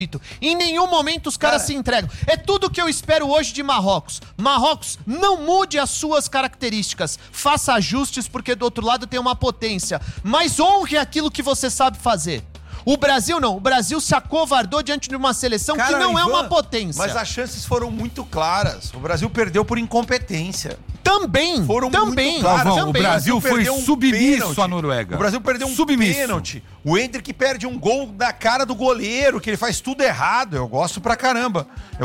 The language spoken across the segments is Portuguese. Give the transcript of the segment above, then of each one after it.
Em nenhum momento os caras se entregam. É tudo que eu espero hoje de Marrocos. Marrocos, não mude as suas características. Faça ajustes, porque do outro lado tem uma potência. Mas honre aquilo que você sabe fazer. O Brasil não. O Brasil se acovardou diante de uma seleção que não é uma potência. Mas as chances foram muito claras. O Brasil perdeu por incompetência. Também. Muito claras. O Brasil foi submisso à Noruega. O Brasil perdeu um pênalti. O Endrick perde um gol na cara do goleiro, que ele faz tudo errado. Eu gosto pra caramba.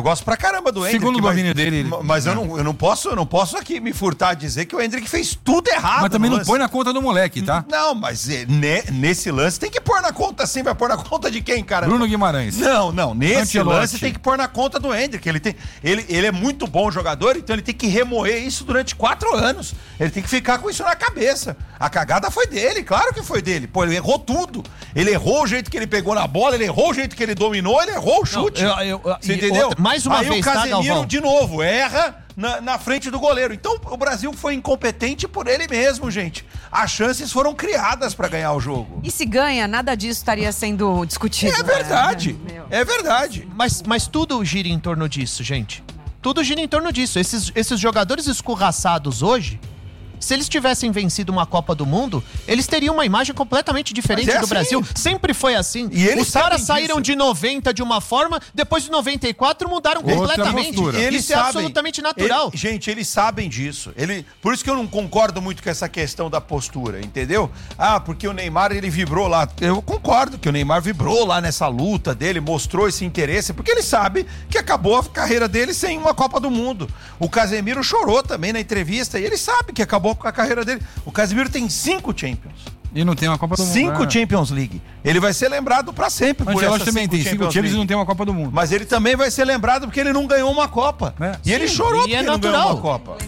Do Endrick. Segundo o domínio dele. Mas eu não posso aqui me furtar a dizer que o Endrick fez tudo errado. Mas também não põe na conta do moleque, tá? Não, mas nesse lance tem que pôr na conta sim. Vai pôr na conta de quem, cara? Bruno Guimarães. Não. Nesse lance tem que pôr na conta do Endrick. Ele é muito bom jogador, então ele tem que remoer isso durante 4 anos. Ele tem que ficar com isso na cabeça. A cagada foi dele, claro que foi dele. Pô, ele errou tudo. Ele errou o jeito que ele pegou na bola, ele errou o jeito que ele dominou, ele errou o chute. Você entendeu? Mais uma vez, o Casemiro de novo erra na frente do goleiro. Então o Brasil foi incompetente por ele mesmo, gente. As chances foram criadas pra ganhar o jogo. E se ganha, nada disso estaria sendo discutido. É verdade. É verdade. Mas tudo gira em torno disso, gente. Tudo gira em torno disso. Esses jogadores escorraçados hoje, se eles tivessem vencido uma Copa do Mundo, eles teriam uma imagem completamente diferente do Brasil. Sempre foi assim. E os caras saíram de 90 de uma forma, depois de 94 mudaram completamente. Isso é absolutamente natural. Gente, eles sabem disso. Por isso que eu não concordo muito com essa questão da postura, entendeu? Porque o Neymar, ele vibrou lá. Eu concordo que o Neymar vibrou lá nessa luta dele, mostrou esse interesse, porque ele sabe que acabou a carreira dele sem uma Copa do Mundo. O Casemiro chorou também na entrevista, e ele sabe que acabou com a carreira dele. O Casemiro tem 5 Champions. E não tem uma Copa do Mundo. 5 Champions League. Ele vai ser lembrado pra sempre por essas 5 também tem 5 Champions e não tem uma Copa do Mundo. Mas ele também vai ser lembrado porque ele não ganhou uma Copa. E ele chorou porque ele não ganhou uma Copa.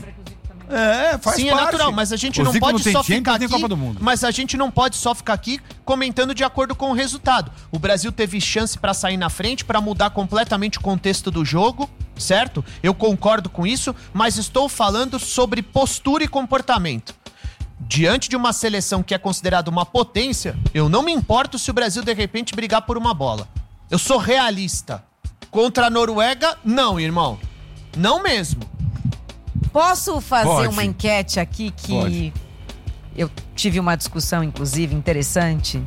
Faz parte. Sim, é natural, mas a gente não pode só ficar aqui. Mas a gente não pode só ficar aqui comentando de acordo com o resultado. O Brasil teve chance pra sair na frente, pra mudar completamente o contexto do jogo, certo? Eu concordo com isso, mas estou falando sobre postura e comportamento. Diante de uma seleção que é considerada uma potência, eu não me importo se o Brasil de repente brigar por uma bola. Eu sou realista. Contra a Noruega, não, irmão. Não mesmo. Posso fazer uma enquete aqui que eu tive uma discussão, inclusive, interessante?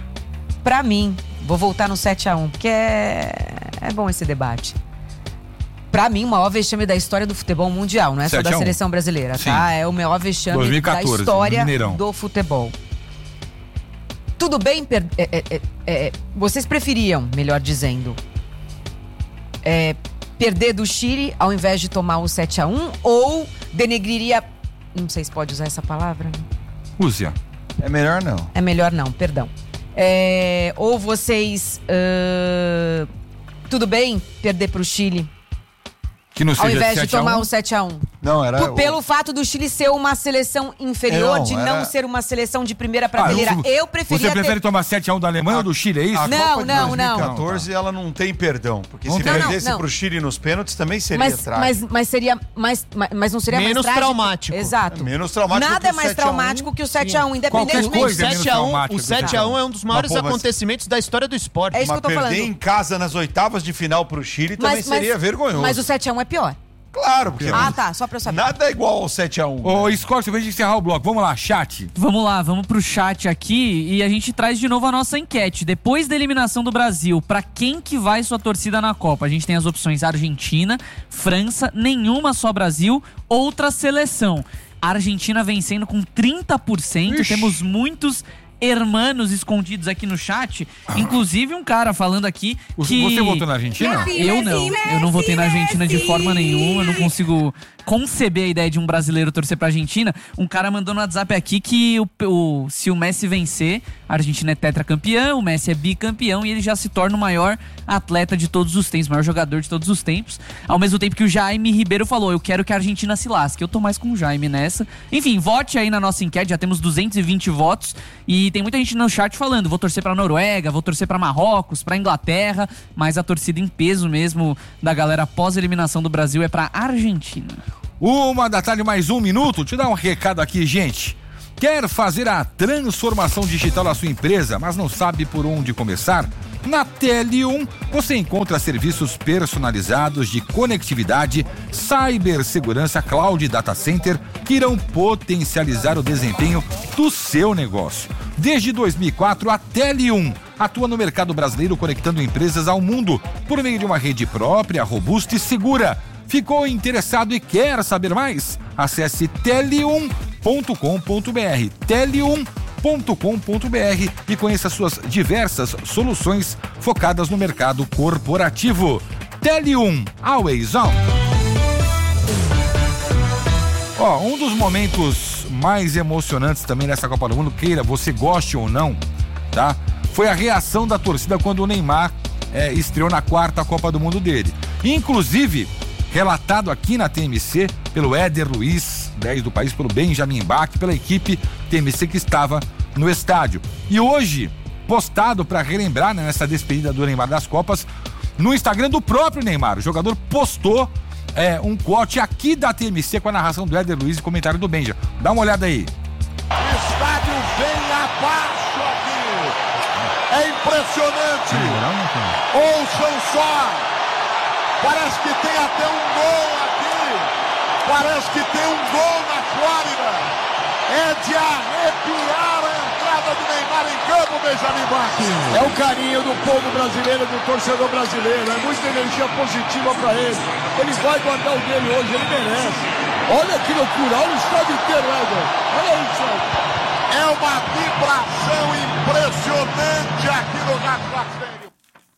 Pra mim, vou voltar no 7-1, porque é bom esse debate. Pra mim, o maior vexame da história do futebol mundial, não é só da seleção brasileira, tá? É o maior vexame 2014, da história do futebol. Tudo bem, vocês preferiam, melhor dizendo, perder do Chile ao invés de tomar o 7-1 ou denegriria... Não sei se pode usar essa palavra. Use-a. É melhor não. É melhor não, perdão. Ou vocês... tudo bem perder pro Chile que não seja ao invés de tomar o 7-1. Não, era... Pelo fato do Chile ser uma seleção inferior, não ser uma seleção de primeira prateleira. Eu preferia Você prefere tomar 7-1 da Alemanha ou do Chile, é isso? A Copa de 2014, ela não tem perdão. Porque se perdesse pro Chile nos pênaltis, também seria trágico. Mas seria mas não seria menos mais traumático. Exato. Menos traumático. Nada é mais traumático que o 7-1, independentemente. O 7-1 é um dos maiores acontecimentos da história do esporte. É isso que eu tô falando. Perder em casa nas oitavas de final pro Chile também seria vergonhoso. Mas o 7-1 é pior. Claro, porque só pra eu saber. Nada é igual ao 7-1. Ô, Scott, eu vejo encerrar o bloco. Vamos lá, chat. Vamos lá, vamos pro chat aqui e a gente traz de novo a nossa enquete. Depois da eliminação do Brasil, pra quem que vai sua torcida na Copa? A gente tem as opções Argentina, França, nenhuma só Brasil, outra seleção. A Argentina vencendo com 30%, temos muitos hermanos escondidos aqui no chat, inclusive um cara falando aqui que... Você votou na Argentina? Eu não votei na Argentina de forma nenhuma, eu não consigo conceber a ideia de um brasileiro torcer pra Argentina. Um cara mandou no WhatsApp aqui que se o Messi vencer, a Argentina é tetracampeã, o Messi é bicampeão e ele já se torna o maior atleta de todos os tempos, o maior jogador de todos os tempos. Ao mesmo tempo que o Jaime Ribeiro falou, eu quero que a Argentina se lasque. Eu tô mais com o Jaime nessa. Enfim, vote aí na nossa enquete, já temos 220 votos e tem muita gente no chat falando, vou torcer pra Noruega, vou torcer pra Marrocos, pra Inglaterra, mas a torcida em peso mesmo da galera pós-eliminação do Brasil é pra Argentina. 1 da tarde, mais 1 minuto. Deixa eu dar um recado aqui, gente. Quer fazer a transformação digital da sua empresa, mas não sabe por onde começar? Na Tele1 você encontra serviços personalizados de conectividade, cibersegurança, cloud e data center que irão potencializar o desempenho do seu negócio. Desde 2004, a Tele1 atua no mercado brasileiro conectando empresas ao mundo por meio de uma rede própria, robusta e segura. Ficou interessado e quer saber mais? Acesse tele1.com.br, tele1.com.br e conheça suas diversas soluções focadas no mercado corporativo. Tele1, always on. Um dos momentos mais emocionantes também dessa Copa do Mundo, queira você goste ou não, tá? Foi a reação da torcida quando o Neymar estreou na 4ª Copa do Mundo dele. Inclusive, relatado aqui na TMC pelo Éder Luiz, 10 do país, pelo Benjamin Bach, pela equipe TMC que estava no estádio. E hoje, postado para relembrar, né, nessa despedida do Neymar das Copas, no Instagram do próprio Neymar. O jogador postou um corte aqui da TMC com a narração do Éder Luiz e comentário do Benja. Dá uma olhada aí. O estádio vem abaixo aqui. É impressionante. Ouçam só. Parece que tem até um gol aqui. Parece que tem um gol na Flórida. É de arrepiar a entrada do Neymar em campo, Benjamin Bach. É o carinho do povo brasileiro, do torcedor brasileiro. É muita energia positiva para ele. Ele vai guardar o dele hoje, ele merece. Olha que loucura, olha o estádio inteiro, Éder. Olha isso. É uma vibração impressionante aqui no Nacional Stadium.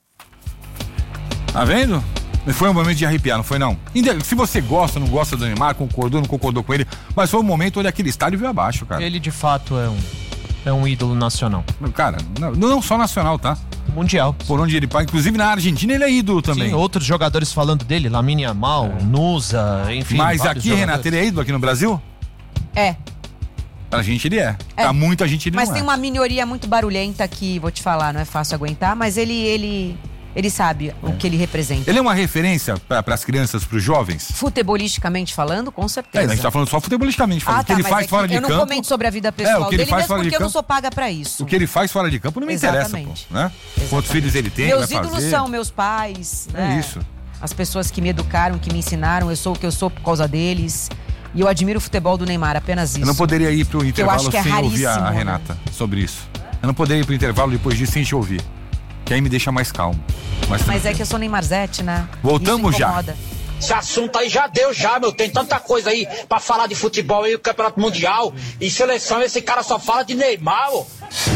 Tá vendo? Foi um momento de arrepiar, não foi não? Se você gosta, não gosta do Neymar, concordou, não concordou com ele, mas foi um momento onde aquele estádio veio abaixo, cara. Ele de fato é um ídolo nacional. Cara, não só nacional, tá? Mundial. Por onde ele passa, inclusive na Argentina ele é ídolo também. Sim, outros jogadores falando dele, Lamine Yamal, Nusa, enfim. Mas aqui, Renata, ele é ídolo aqui no Brasil? É. Pra gente ele é. Pra muita gente ele mas não tem é. uma minoria muito barulhenta que, vou te falar, não é fácil aguentar, mas ele sabe o que ele representa. Ele é uma referência para as crianças, para os jovens? Futebolisticamente falando, com certeza. A gente tá falando só futebolisticamente falando. O que ele faz fora de campo... Eu não comento sobre a vida pessoal dele, mesmo porque eu não sou paga pra isso. O que ele faz fora de campo não me interessa, pô, né? Quantos filhos ele tem, meus ídolos são meus pais, né? É isso. As pessoas que me educaram, que me ensinaram, eu sou o que eu sou por causa deles. E eu admiro o futebol do Neymar, apenas isso. Eu não poderia ir pro intervalo sem ouvir a né? Renata sobre isso. Eu não poderia ir pro intervalo depois disso sem te ouvir. Que aí me deixa mais calmo. Mas é que eu sou Neymarzete, né? Voltamos já. Esse assunto aí já deu, meu. Tem tanta coisa aí pra falar de futebol aí, o Campeonato Mundial e seleção. Esse cara só fala de Neymar, ó.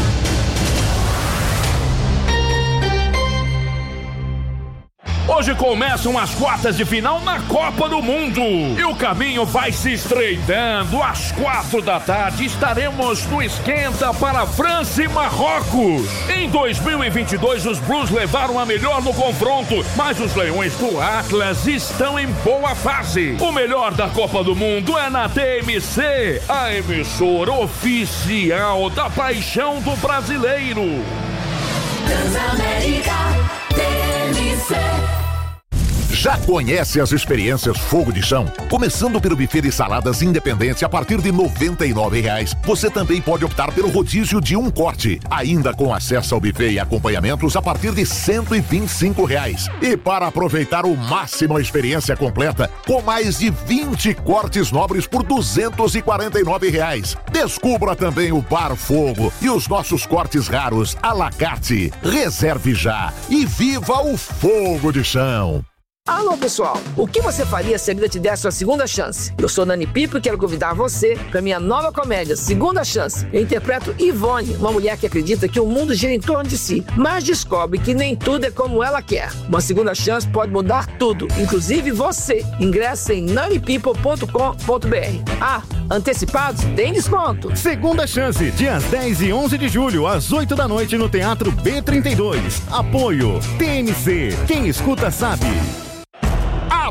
Hoje começam as quartas de final na Copa do Mundo. E o caminho vai se estreitando. Às 4 da tarde estaremos no esquenta para França e Marrocos. Em 2022 os Blues levaram a melhor no confronto, mas os Leões do Atlas estão em boa fase. O melhor da Copa do Mundo é na TMC, a emissora oficial da paixão do brasileiro. Transamérica TMC. Já conhece as experiências Fogo de Chão? Começando pelo buffet de saladas Independência a partir de R$ 99,00. Você também pode optar pelo rodízio de um corte, ainda com acesso ao buffet e acompanhamentos a partir de R$ 125,00. E para aproveitar o máximo a experiência completa, com mais de 20 cortes nobres por R$ 249,00. Descubra também o Bar Fogo e os nossos cortes raros à la carte. Reserve já e viva o Fogo de Chão! Alô, pessoal! O que você faria se a vida te desse uma segunda chance? Eu sou Nani Pipo e quero convidar você para minha nova comédia, Segunda Chance. Eu interpreto Ivone, uma mulher que acredita que o mundo gira em torno de si, mas descobre que nem tudo é como ela quer. Uma segunda chance pode mudar tudo, inclusive você. Ingresse em nanipeople.com.br. Ah, antecipados? Tem desconto! Segunda Chance, dias 10 e 11 de julho, às 8 da noite no Teatro B32. Apoio TMC. Quem escuta sabe. A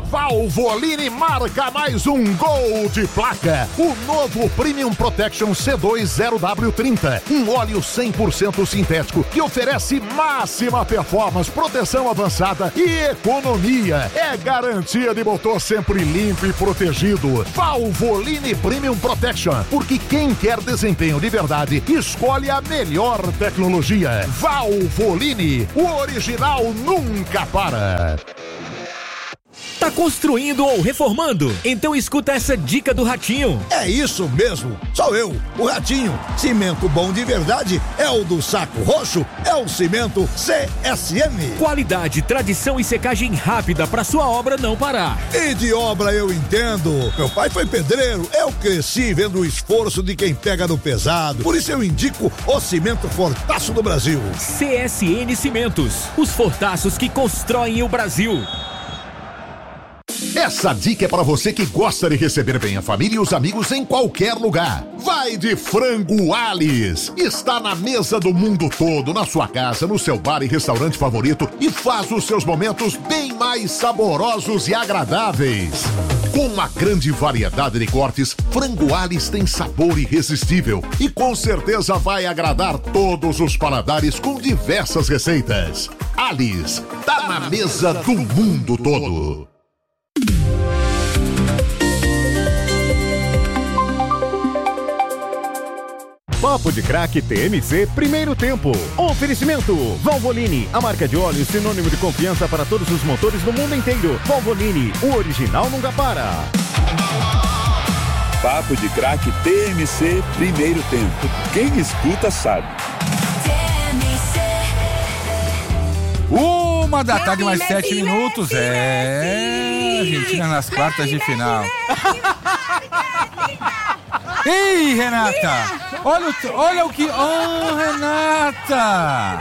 Valvoline marca mais um gol de placa. O novo Premium Protection C2 0W30. Um óleo 100% sintético que oferece máxima performance, proteção avançada e economia. É garantia de motor sempre limpo e protegido. Valvoline Premium Protection. Porque quem quer desempenho de verdade, escolhe a melhor tecnologia. Valvoline. O original nunca para. Tá construindo ou reformando? Então escuta essa dica do Ratinho. É isso mesmo, sou eu, o Ratinho. Cimento bom de verdade é o do Saco Roxo, é o cimento CSM. Qualidade, tradição e secagem rápida pra sua obra não parar. E de obra eu entendo. Meu pai foi pedreiro, eu cresci vendo o esforço de quem pega no pesado. Por isso eu indico o cimento Fortaço do Brasil. CSN Cimentos, os fortaços que constroem o Brasil. Essa dica é para você que gosta de receber bem a família e os amigos em qualquer lugar. Vai de Frango Alice. Está na mesa do mundo todo, na sua casa, no seu bar e restaurante favorito e faz os seus momentos bem mais saborosos e agradáveis. Com uma grande variedade de cortes, Frango Alice tem sabor irresistível e com certeza vai agradar todos os paladares com diversas receitas. Alice, tá na mesa do mundo todo. Papo de Craque TMC Primeiro Tempo. Oferecimento Valvoline, a marca de óleo sinônimo de confiança para todos os motores do mundo inteiro. Valvoline, o original nunca para. Papo de Craque TMC Primeiro Tempo. Quem escuta sabe. 1h mais 7 minutos. Argentina nas quartas de final. Ei, Renata! Olha o que... Oh, Renata!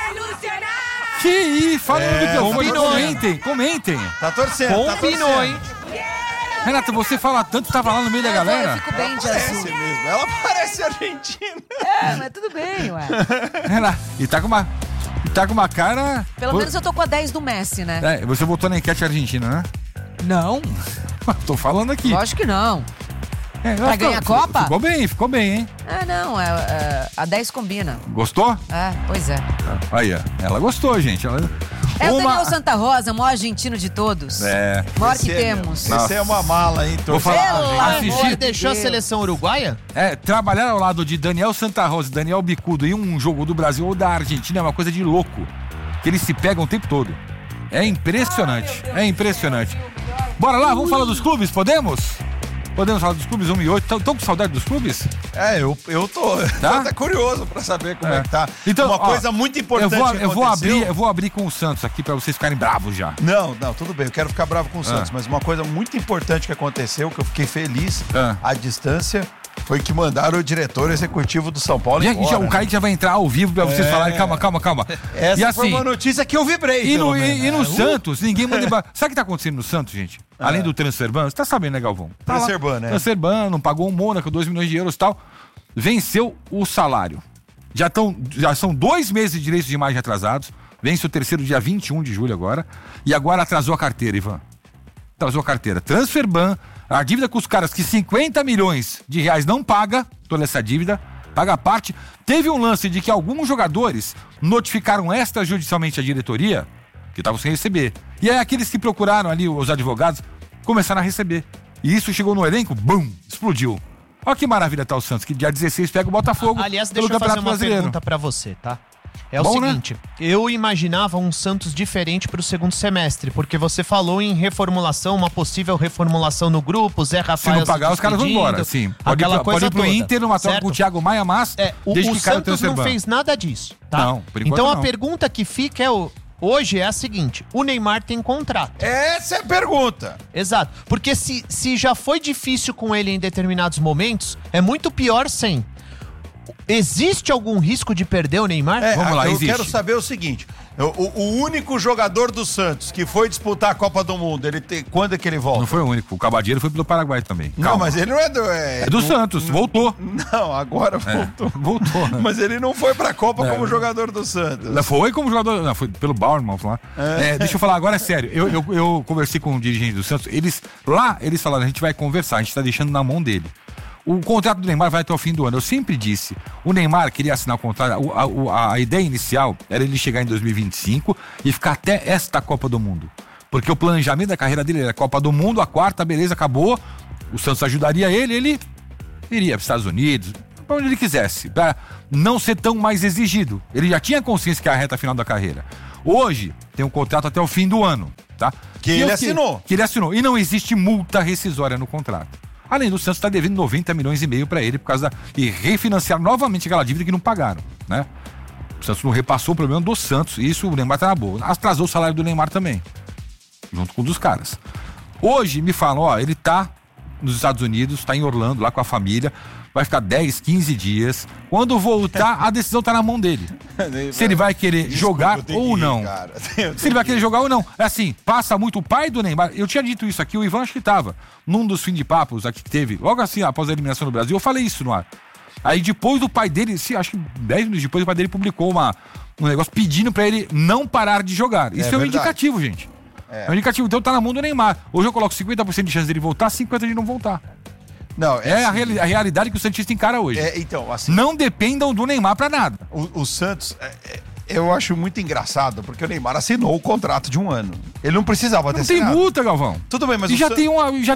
Que isso? Fala do que eu comentem. Tá torcendo. Combinou, hein? Renata, você fala tanto, tava lá no meio da galera? Eu fico bem de azul. Mesmo. Ela parece argentina. Mas tudo bem, ué. Renata, e tá com uma cara... Pelo menos eu tô com a 10 do Messi, né? Você votou na enquete argentina, né? Não. Tô falando aqui. Lógico que não. Pra ganhar a Copa? Ficou bem, hein? Não, a 10 combina. Gostou? Pois é. Aí, ela gostou, gente. O Daniel Santa Rosa, o maior argentino de todos. Maior que temos. Você é uma mala, hein? Vou falar, Você deixou a seleção uruguaia? Trabalhar ao lado de Daniel Santa Rosa, Daniel Bicudo em um jogo do Brasil ou da Argentina é uma coisa de louco. Que eles se pegam o tempo todo. É impressionante. Bora lá, vamos falar dos clubes, podemos? Podemos falar dos clubes 1 e 8. Estão com saudade dos clubes? Eu tô. Tá? Tô até curioso pra saber como é que tá. Então, uma coisa muito importante eu vou abrir com o Santos aqui pra vocês ficarem bravos já. Não, tudo bem. Eu quero ficar bravo com o Santos. Mas uma coisa muito importante que aconteceu, que eu fiquei feliz à distância, foi que mandaram o diretor executivo do São Paulo embora. O Kaique já vai entrar ao vivo pra vocês falarem. Calma. Essa foi uma notícia que eu vibrei. E no Santos, ninguém manda embora. Sabe o que tá acontecendo no Santos, gente? Além do Transferban, você tá sabendo, né, Galvão? Transferban, né? Transferban, não pagou o Mônaco, 2 milhões de euros e tal. Venceu o salário. Já são 2 meses de direitos de imagem atrasados. Vence o terceiro dia 21 de julho agora. E agora atrasou a carteira, Ivan. Atrasou a carteira. Transferban, a dívida com os caras que 50 milhões de reais não paga, toda essa dívida, paga a parte. Teve um lance de que alguns jogadores notificaram extrajudicialmente a diretoria que estavam sem receber. E aí aqueles que procuraram ali, os advogados, começaram a receber. E isso chegou no elenco, bum, explodiu. Olha que maravilha tá o Santos, que dia 16 pega o Botafogo. Aliás, deixa eu fazer uma pergunta pra você, tá? É o seguinte, né? Eu imaginava um Santos diferente pro segundo semestre, porque você falou em reformulação, uma possível reformulação no grupo, Zé Rafael. Se não pagar, os caras vão embora, sim. Pode ir pro Inter, numa troca com o Thiago Maia, mas desde que caiu o Santos não fez nada disso, tá? Não, por enquanto então não. A pergunta que fica hoje é a seguinte: o Neymar tem contrato. Essa é a pergunta. Exato. Porque se já foi difícil com ele em determinados momentos, é muito pior sem. Existe algum risco de perder o Neymar? Vamos lá, eu quero saber o seguinte: O único jogador do Santos que foi disputar a Copa do Mundo, quando é que ele volta? Não foi o único. O Cabadeiro foi pelo Paraguai também. Calma. Não, mas ele não é do... É do Santos, voltou. Não, agora voltou. Voltou, né? Mas ele não foi pra Copa como jogador do Santos. Foi como jogador... Não, foi pelo Bournemouth lá. Deixa eu falar, agora é sério. Eu conversei com o dirigente do Santos. Eles falaram, a gente vai conversar, a gente tá deixando na mão dele. O contrato do Neymar vai até o fim do ano. Eu sempre disse, o Neymar queria assinar o contrato, a ideia inicial era ele chegar em 2025 e ficar até esta Copa do Mundo. Porque o planejamento da carreira dele era a Copa do Mundo, a quarta, beleza, acabou. O Santos ajudaria ele iria para os Estados Unidos, para onde ele quisesse, para não ser tão mais exigido. Ele já tinha consciência que é a reta final da carreira. Hoje, tem um contrato até o fim do ano, tá? Que ele assinou. Que ele assinou. E não existe multa rescisória no contrato. Além do Santos estar devendo 90 milhões e meio para ele por causa e refinanciar novamente aquela dívida que não pagaram, né? O Santos não repassou o problema do Santos, e isso o Neymar tá na boa. Atrasou o salário do Neymar também, junto com um dos caras. Hoje me falam, ele tá nos Estados Unidos, tá em Orlando, lá com a família, vai ficar 10, 15 dias. Quando voltar, a decisão tá na mão dele. Se ele vai querer jogar ou não. Se ele vai querer jogar ou não. É assim, passa muito o pai do Neymar. Eu tinha dito isso aqui, o Ivan acho que tava. Num dos fim de papos aqui que teve, logo assim, após a eliminação do Brasil, eu falei isso no ar. Aí depois o pai dele, acho que 10 minutos depois, o pai dele publicou um negócio pedindo pra ele não parar de jogar. Isso é um indicativo, gente. É um indicativo. Então tá na mão do Neymar. Hoje eu coloco 50% de chance dele voltar, 50% de não voltar. Não, a realidade que o Santista encara hoje. Então, assim, não dependam do Neymar pra nada. O Santos, eu acho muito engraçado, porque o Neymar assinou o contrato de 1 ano. Ele não precisava ter assinado. Não tem multa, Galvão. Tudo bem, mas e já tem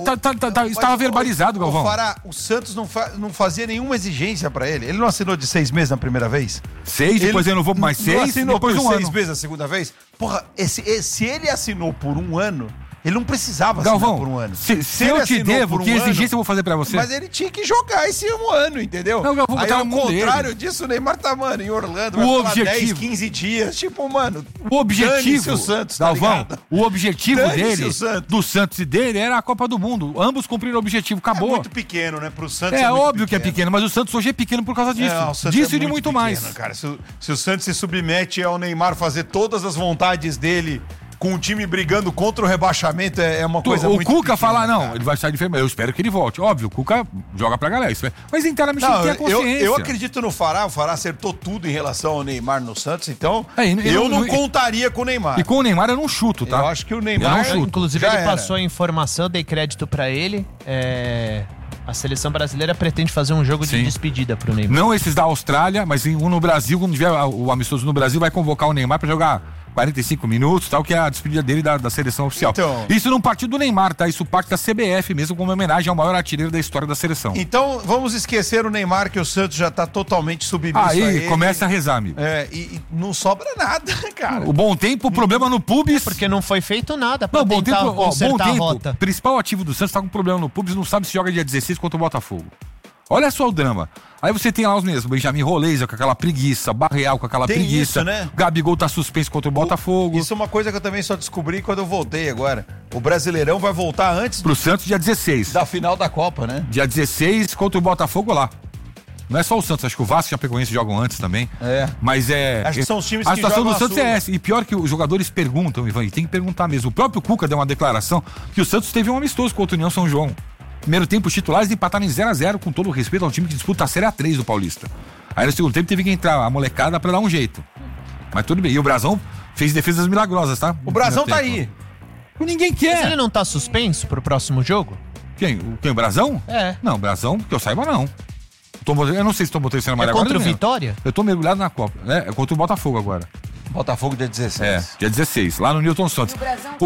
estava verbalizado, Galvão. O Santos não fazia nenhuma exigência pra ele. Ele não assinou de 6 meses na primeira vez? 6, depois ele renovou por mais 6, assinou depois por de 1 6 meses a segunda vez? Porra, se ele assinou por 1 ano... Ele não precisava assinar Galvão, por 1 ano. Se eu te devo, que exigência eu vou fazer pra você? Mas ele tinha que jogar esse 1 ano, entendeu? Não, Galvão, aí ao contrário disso, o Neymar tá, em Orlando, vai ficar 10, 15 dias. Tipo, o objetivo, o Santos, Galvão, o objetivo dele, do Santos e dele, era a Copa do Mundo. Ambos cumpriram o objetivo, acabou. É muito pequeno, né? Pro Santos é óbvio que é pequeno, mas o Santos hoje é pequeno por causa disso. Disso e de muito mais. Cara, se o Santos se submete ao Neymar fazer todas as vontades dele... Com o time brigando contra o rebaixamento é uma coisa muito... O Cuca fala, não, ele vai sair de enfermeiro. Eu espero que ele volte. Óbvio, o Cuca joga pra galera. Isso mas internamente ele tem a consciência. Eu acredito no Fará. O Fará acertou tudo em relação ao Neymar no Santos, então eu não contaria com o Neymar. E com o Neymar eu não chuto, tá? Eu acho que o Neymar... Inclusive ele passou a informação, dei crédito pra ele. A seleção brasileira pretende fazer um jogo de despedida pro Neymar. Não esses da Austrália, mas um no Brasil, quando tiver o amistoso no Brasil, vai convocar o Neymar pra jogar 45 minutos, tal, que é a despedida dele da seleção oficial. Então, isso não parte do Neymar, tá? Isso parte da CBF mesmo, como homenagem ao maior artilheiro da história da seleção. Então, vamos esquecer o Neymar, que o Santos já tá totalmente submisso a ele. Aí, começa a rezar, amigo. E não sobra nada, cara. O bom tempo, o problema no Pubis... porque não foi feito nada pra tentar consertar a rota. O principal ativo do Santos tá com problema no Pubis, não sabe se joga dia 16 contra o Botafogo. Olha só o drama. Aí você tem lá os mesmos, Benjamin Roleza com aquela preguiça, Barreal com aquela preguiça. Isso, né? Gabigol tá suspenso contra o Botafogo. Isso é uma coisa que eu também só descobri quando eu voltei agora. O Brasileirão vai voltar antes... Pro Santos dia 16. Da final da Copa, né? Dia 16 contra o Botafogo lá. Não é só o Santos, acho que o Vasco e a Chapecoense jogam antes também. Mas acho que são os times que jogam. A situação do Santos é essa. E pior que os jogadores perguntam, Ivan, e tem que perguntar mesmo. O próprio Cuca deu uma declaração que o Santos teve um amistoso contra o União São João. Primeiro tempo, os titulares empataram em 0-0, com todo o respeito ao time que disputa a Série A3 do Paulista. Aí no segundo tempo teve que entrar a molecada pra dar um jeito. Mas tudo bem. E o Brasão fez defesas milagrosas, tá? O Brasão tá aí. Ninguém quer. Mas ele não tá suspenso pro próximo jogo? Quem? O Brasão? Não, o Brasão, que eu saiba, não. Eu não sei se tomou terceira amarela agora. Contra o Vitória? Eu tô mergulhado na Copa. É contra o Botafogo agora. Botafogo dia 16. Dia 16, lá no Newton Santos. O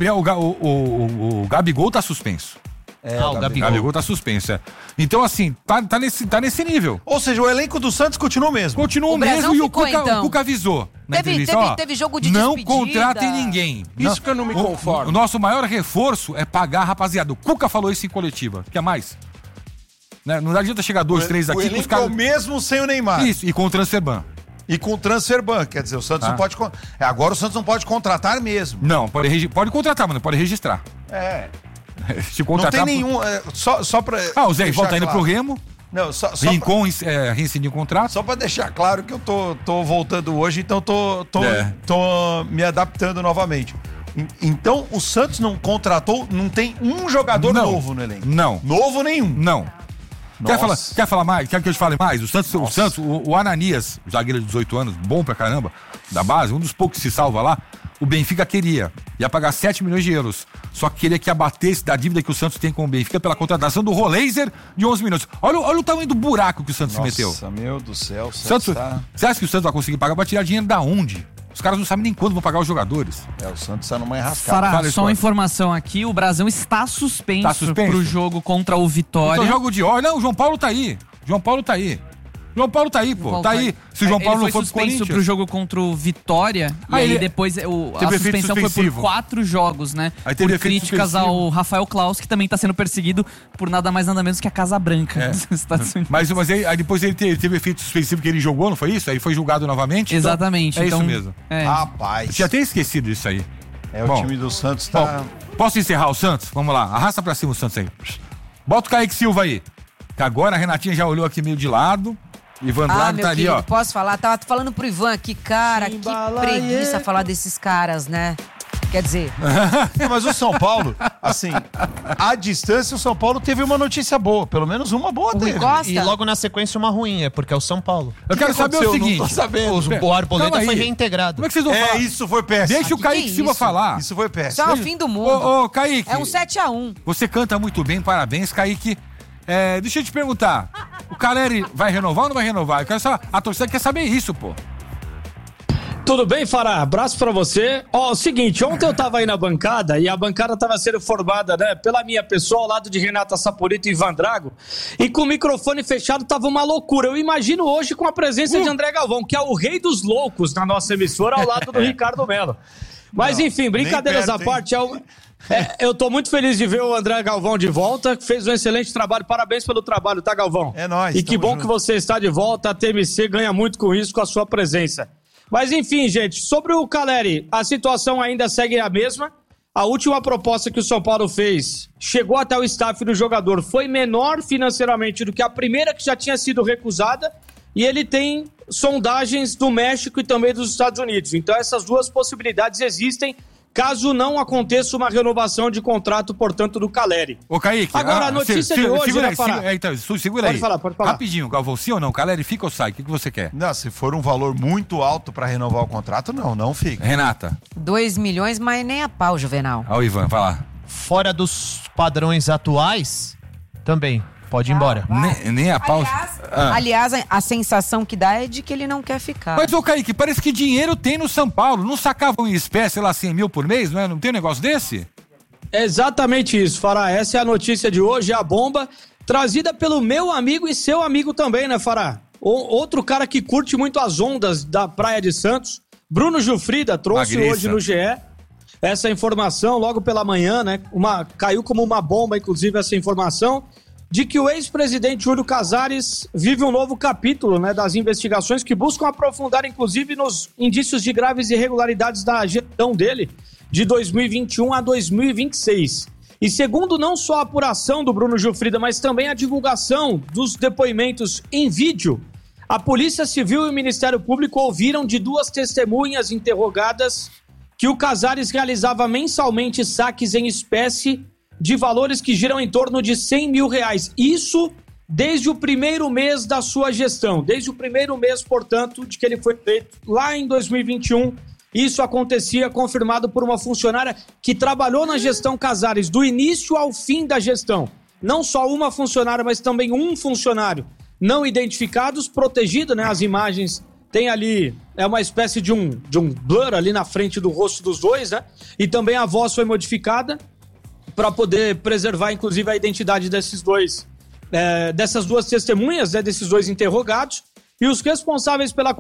Gabigol tá suspenso. O Gabigol tá suspenso, Então, assim, tá nesse nível. Ou seja, o elenco do Santos continua o mesmo. Continua o mesmo e o Cuca avisou. Teve jogo de não despedida. Não contratem ninguém. Isso que eu não me conformo. O nosso maior reforço é pagar, rapaziada. O Cuca falou isso em coletiva. Quer mais? Né? Não adianta chegar 2, 3 aqui. O elenco é o mesmo sem o Neymar. Isso, e com o Transferban. E com o Transferban, quer dizer, o Santos não pode... Agora o Santos não pode contratar mesmo. Não, pode contratar, mas não pode registrar. Se contratar... Não tem nenhum... Só pra... o Zé Ivan tá indo pro Remo. Não, Rincon reincidiu o contrato. Só pra deixar claro que eu tô voltando hoje, então tô me adaptando novamente. Então o Santos não contratou, não tem um jogador novo no elenco? Não. Novo nenhum? Não. Quer falar mais? Quer que eu te fale mais? O Santos, o Ananias, zagueiro de 18 anos, bom pra caramba, da base, um dos poucos que se salva lá, o Benfica ia pagar 7 milhões de euros. Só que queria que abatesse da dívida que o Santos tem com o Benfica pela contratação do Roleiser de 11 milhões. Olha o tamanho do buraco que o Santos se meteu. Nossa, meu do céu. Você acha que o Santos vai conseguir pagar? Vai tirar dinheiro da onde? Os caras não sabem nem quando vão pagar os jogadores. O Santos tá numa enrascada. Fará, só uma informação aqui, o Brasão está suspenso pro jogo contra o Vitória. Então jogo de ordem. Não, o João Paulo tá aí. João Paulo tá aí, pô. Tá aí. Se o João Paulo não for pro Corinthians... Ele foi suspenso pro jogo contra o Vitória. E aí depois a suspensão foi por 4 jogos, né? Aí teve por críticas ao Rafael Claus, que também tá sendo perseguido por nada mais nada menos que a Casa Branca dos Estados Unidos. Mas aí depois ele teve efeito suspensivo que ele jogou, não foi isso? Aí foi julgado novamente? Exatamente. Então, isso mesmo. Rapaz. Eu tinha até esquecido disso aí. O time do Santos tá... Posso encerrar o Santos? Vamos lá. Arrasta pra cima o Santos aí. Bota o Kaique Silva aí. Que agora a Renatinha já olhou aqui meio de lado. Ivan Drago tá ali, ó. Posso falar? Tava falando pro Ivan aqui, cara, que preguiça falar desses caras, né? Quer dizer... Mas o São Paulo, assim, à distância, o São Paulo teve uma notícia boa. Pelo menos uma boa teve. E logo na sequência uma ruim, porque é o São Paulo. Eu quero saber o seguinte... Não tô sabendo. O Arboleda foi reintegrado. Como é que vocês vão falar? Isso foi péssimo. Deixa o Kaique Silva falar. Isso foi péssimo. Isso é o fim do mundo. Ô, Kaique. É um 7-1. Você canta muito bem, parabéns, Kaique. Deixa eu te perguntar, o Caleri vai renovar ou não vai renovar? Eu quero saber, a torcida quer saber isso, pô. Tudo bem, Fará? Abraço pra você. O seguinte, ontem eu tava aí na bancada e a bancada tava sendo formada, né, pela minha pessoa, ao lado de Renata Saporito e Ivan Drago, e com o microfone fechado tava uma loucura. Eu imagino hoje com a presença de André Galvão, que é o rei dos loucos na nossa emissora, ao lado do Ricardo Melo. Mas enfim, brincadeiras à parte, eu tô muito feliz de ver o André Galvão de volta, fez um excelente trabalho, parabéns pelo trabalho, tá, Galvão? É nóis. E que bom que você está de volta, a TMC ganha muito com isso, com a sua presença. Mas enfim, gente, sobre o Caleri, a situação ainda segue a mesma. A última proposta que o São Paulo fez, chegou até o staff do jogador, foi menor financeiramente do que a primeira que já tinha sido recusada, e ele tem sondagens do México e também dos Estados Unidos. Então essas duas possibilidades existem, caso não aconteça uma renovação de contrato, portanto, do Caleri. Ô, Kaique, agora a notícia de hoje... Segura aí. Pode falar. Rapidinho, Galvão, sim ou não? Caleri fica ou sai? O que você quer? Não, se for um valor muito alto pra renovar o contrato, não fica. Renata. 2 milhões, mas nem a pau, Juvenal. Ó, o Ivan, vai lá. Fora dos padrões atuais, também. Pode ir embora. Nem a pau. Aliás, a sensação que dá é de que ele não quer ficar. Mas, ô Kaique, parece que dinheiro tem no São Paulo. Não sacavam em espécie, sei lá, 100 mil por mês, não é? Não tem um negócio desse? É exatamente isso, Fará. Essa é a notícia de hoje, a bomba, trazida pelo meu amigo e seu amigo também, né, Fará? Outro cara que curte muito as ondas da Praia de Santos, Bruno Gilfrida, trouxe hoje no GE essa informação logo pela manhã, né? Caiu como uma bomba, inclusive, essa informação de que o ex-presidente Júlio Casares vive um novo capítulo, né, das investigações que buscam aprofundar, inclusive, nos indícios de graves irregularidades da gestão dele de 2021 a 2026. E segundo não só a apuração do Bruno Gilfrida, mas também a divulgação dos depoimentos em vídeo, a Polícia Civil e o Ministério Público ouviram de 2 testemunhas interrogadas que o Casares realizava mensalmente saques em espécie de valores que giram em torno de 100 mil reais. Isso desde o primeiro mês da sua gestão, desde o primeiro mês, portanto, de que ele foi feito lá em 2021. Isso acontecia, confirmado por uma funcionária que trabalhou na gestão Casares do início ao fim da gestão. Não só uma funcionária, mas também um funcionário não identificados, protegido, né? As imagens tem ali, é uma espécie de um blur ali na frente do rosto dos dois, né? E também a voz foi modificada para poder preservar, inclusive, a identidade desses dois, dessas 2 testemunhas, né, desses 2 interrogados. E os responsáveis pela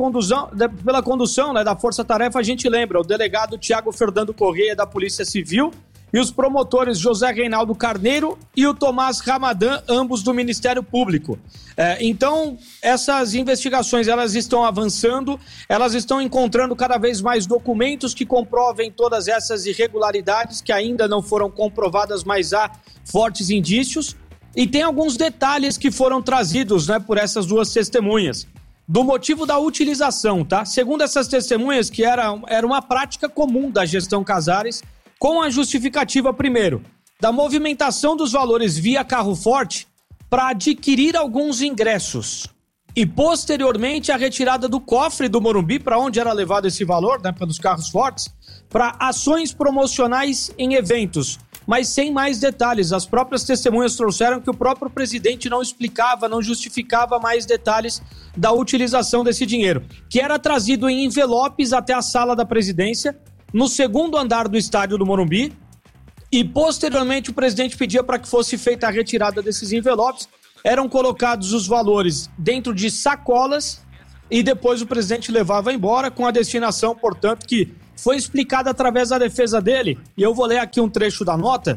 condução, né, da força-tarefa, a gente lembra, o delegado Tiago Fernando Correia, da Polícia Civil, e os promotores José Reinaldo Carneiro e o Tomás Ramadã, ambos do Ministério Público. Então, essas investigações, elas estão avançando, elas estão encontrando cada vez mais documentos que comprovem todas essas irregularidades que ainda não foram comprovadas, mas há fortes indícios. E tem alguns detalhes que foram trazidos, né, por essas duas testemunhas. Do motivo da utilização, tá? Segundo essas testemunhas, que era uma prática comum da gestão Casares, com a justificativa, primeiro, da movimentação dos valores via carro forte para adquirir alguns ingressos. E, posteriormente, a retirada do cofre do Morumbi, para onde era levado esse valor, né, pelos carros fortes, para ações promocionais em eventos. Mas sem mais detalhes. As próprias testemunhas trouxeram que o próprio presidente não explicava, não justificava mais detalhes da utilização desse dinheiro, que era trazido em envelopes até a sala da presidência, no segundo andar do estádio do Morumbi, e posteriormente o presidente pedia para que fosse feita a retirada desses envelopes. Eram colocados os valores dentro de sacolas e depois o presidente levava embora com a destinação, portanto, que foi explicada através da defesa dele. E eu vou ler aqui um trecho da nota.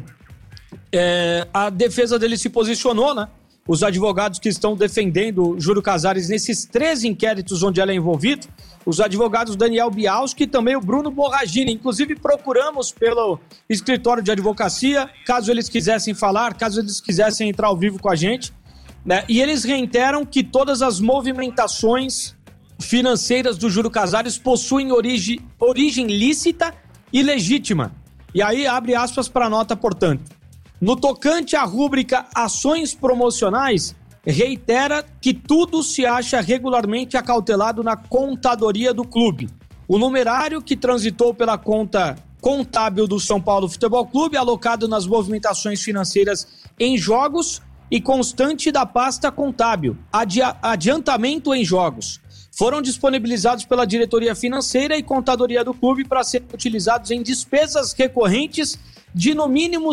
A defesa dele se posicionou, né? Os advogados que estão defendendo Júlio Casares nesses 13 inquéritos onde ela é envolvida, os advogados Daniel Bialski e também o Bruno Borragini. Inclusive, procuramos pelo escritório de advocacia, caso eles quisessem falar, caso eles quisessem entrar ao vivo com a gente, né? E eles reiteram que todas as movimentações financeiras do Júlio Casares possuem origem lícita e legítima. E aí abre aspas para a nota, portanto. No tocante à rúbrica Ações Promocionais, reitera que tudo se acha regularmente acautelado na contadoria do clube. O numerário que transitou pela conta contábil do São Paulo Futebol Clube, alocado nas movimentações financeiras em jogos e constante da pasta contábil, adiantamento em jogos, foram disponibilizados pela diretoria financeira e contadoria do clube para serem utilizados em despesas recorrentes de no mínimo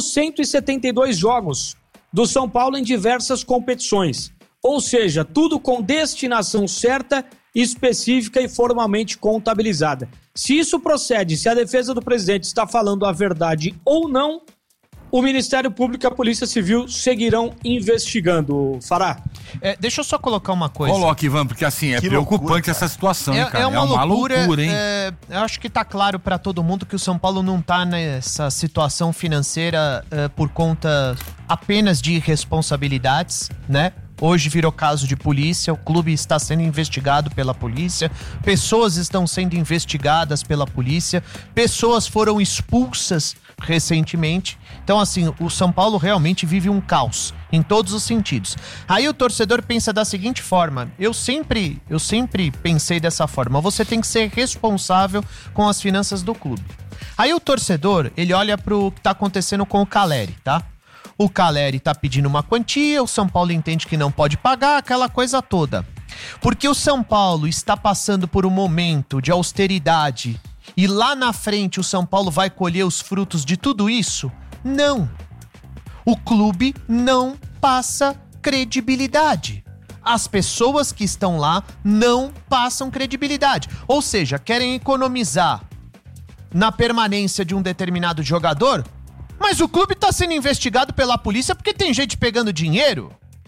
172 jogos do São Paulo em diversas competições. Ou seja, tudo com destinação certa, específica e formalmente contabilizada. Se isso procede, se a defesa do presidente está falando a verdade ou não, o Ministério Público e a Polícia Civil seguirão investigando, Fará. Deixa eu só colocar uma coisa. Coloque, Ivan, porque assim, é preocupante loucura, essa situação, cara. É uma loucura, hein? Eu acho que tá claro pra todo mundo que o São Paulo não tá nessa situação financeira por conta apenas de irresponsabilidades, né? Hoje virou caso de polícia, o clube está sendo investigado pela polícia, pessoas estão sendo investigadas pela polícia, pessoas foram expulsas recentemente. Então, assim, o São Paulo realmente vive um caos em todos os sentidos. Aí o torcedor pensa da seguinte forma, eu sempre pensei dessa forma, você tem que ser responsável com as finanças do clube. Aí o torcedor, ele olha pro que tá acontecendo com o Caleri, tá? O Caleri tá pedindo uma quantia, o São Paulo entende que não pode pagar, aquela coisa toda. Porque o São Paulo está passando por um momento de austeridade e lá na frente o São Paulo vai colher os frutos de tudo isso? Não. O clube não passa credibilidade. As pessoas que estão lá não passam credibilidade. Ou seja, querem economizar na permanência de um determinado jogador, mas o clube está sendo investigado pela polícia porque tem gente pegando dinheiro.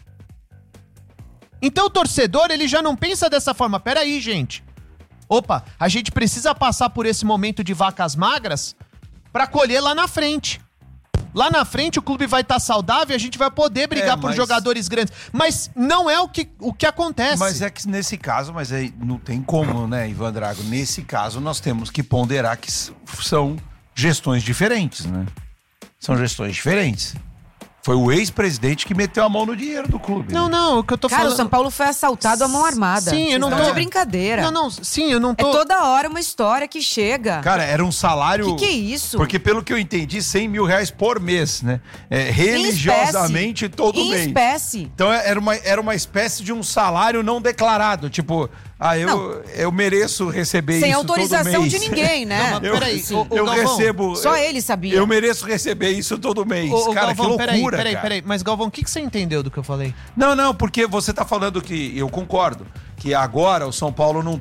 Então o torcedor, ele já não pensa dessa forma. Peraí, gente. Opa, a gente precisa passar por esse momento de vacas magras para colher lá na frente. Lá na frente o clube vai estar saudável e a gente vai poder brigar por jogadores grandes. Mas não é o que acontece. Mas é que nesse caso, mas aí não tem como, né, Ivan Drago? Nesse caso nós temos que ponderar que são gestões diferentes, né? São gestões diferentes. Foi o ex-presidente que meteu a mão no dinheiro do clube. Não, o que eu tô falando... Cara, o São Paulo foi assaltado à mão armada. Sim, eu não tô... de brincadeira. Sim, eu não tô... É toda hora uma história que chega. Cara, era um salário... Que é isso? Porque pelo que eu entendi, 100 mil reais por mês, né? Religiosamente todo mês. Em espécie. Então era uma espécie de um salário não declarado. Tipo... eu mereço receber sem isso autorização todo mês. de ninguém, né? Não, peraí, eu recebo... Só ele sabia. Eu mereço receber isso todo mês. Cara, Galvão, que loucura, peraí. Mas, Galvão, o que você entendeu do que eu falei? Não, porque você tá falando que... Eu concordo. Que agora o São Paulo não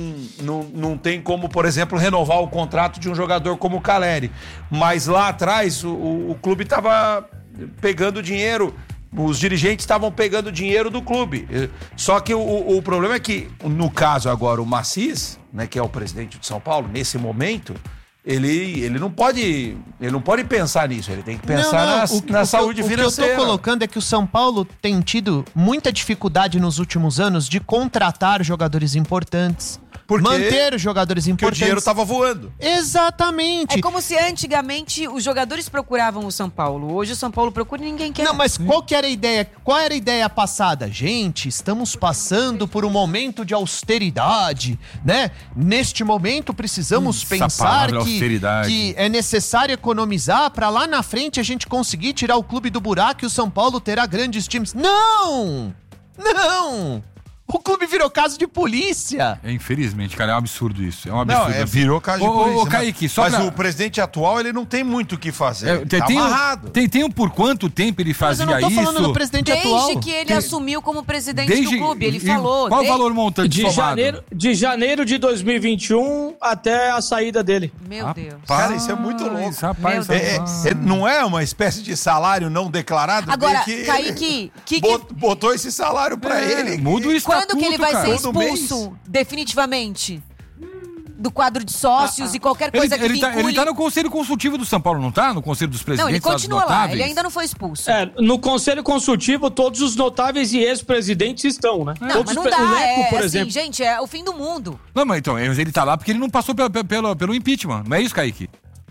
tem como, por exemplo, renovar o contrato de um jogador como o Caleri. Mas lá atrás o clube tava pegando dinheiro... Os dirigentes estavam pegando dinheiro do clube. Só que o problema é que, no caso agora, o Macis, né, que é o presidente de São Paulo, nesse momento, ele não pode pensar nisso, ele tem que pensar na saúde financeira. O que eu tô colocando é que o São Paulo tem tido muita dificuldade nos últimos anos de contratar jogadores importantes. Manter os jogadores importantes. Porque o dinheiro tava voando. Exatamente. É como se antigamente os jogadores procuravam o São Paulo. Hoje o São Paulo procura e ninguém quer. Não, mas qual era a ideia? Qual era a ideia passada? Gente, estamos passando por um momento de austeridade, né? Neste momento precisamos pensar que é necessário economizar para lá na frente a gente conseguir tirar o clube do buraco e o São Paulo terá grandes times. Não! Não! O clube virou caso de polícia. Infelizmente, cara, é um absurdo isso. É um absurdo. Não, virou caso de polícia. Kaique, mas o presidente atual, ele não tem muito o que fazer. Tá amarrado. Tem por quanto tempo ele fazia isso? Mas eu não tô falando do presidente atual. Desde que ele assumiu como presidente do clube, ele falou. Qual o valor montante de janeiro de 2021 até a saída dele. Meu Deus. Cara, isso é muito louco. Rapaz, não é uma espécie de salário não declarado? Agora, Kaique... botou esse salário pra ele. Muda o estatuto. Quando que ele vai ser expulso definitivamente do quadro de sócios e qualquer coisa que vincule... Ele tá no Conselho Consultivo do São Paulo, não tá? No Conselho dos Presidentes. Não, ele continua lá, ele ainda não foi expulso. No Conselho Consultivo, todos os notáveis e ex-presidentes estão, né? Não, todos mas não dá, o Leco, por exemplo. Gente, é o fim do mundo. Não, mas então, ele tá lá porque ele não passou pelo impeachment, não é isso, Kaique?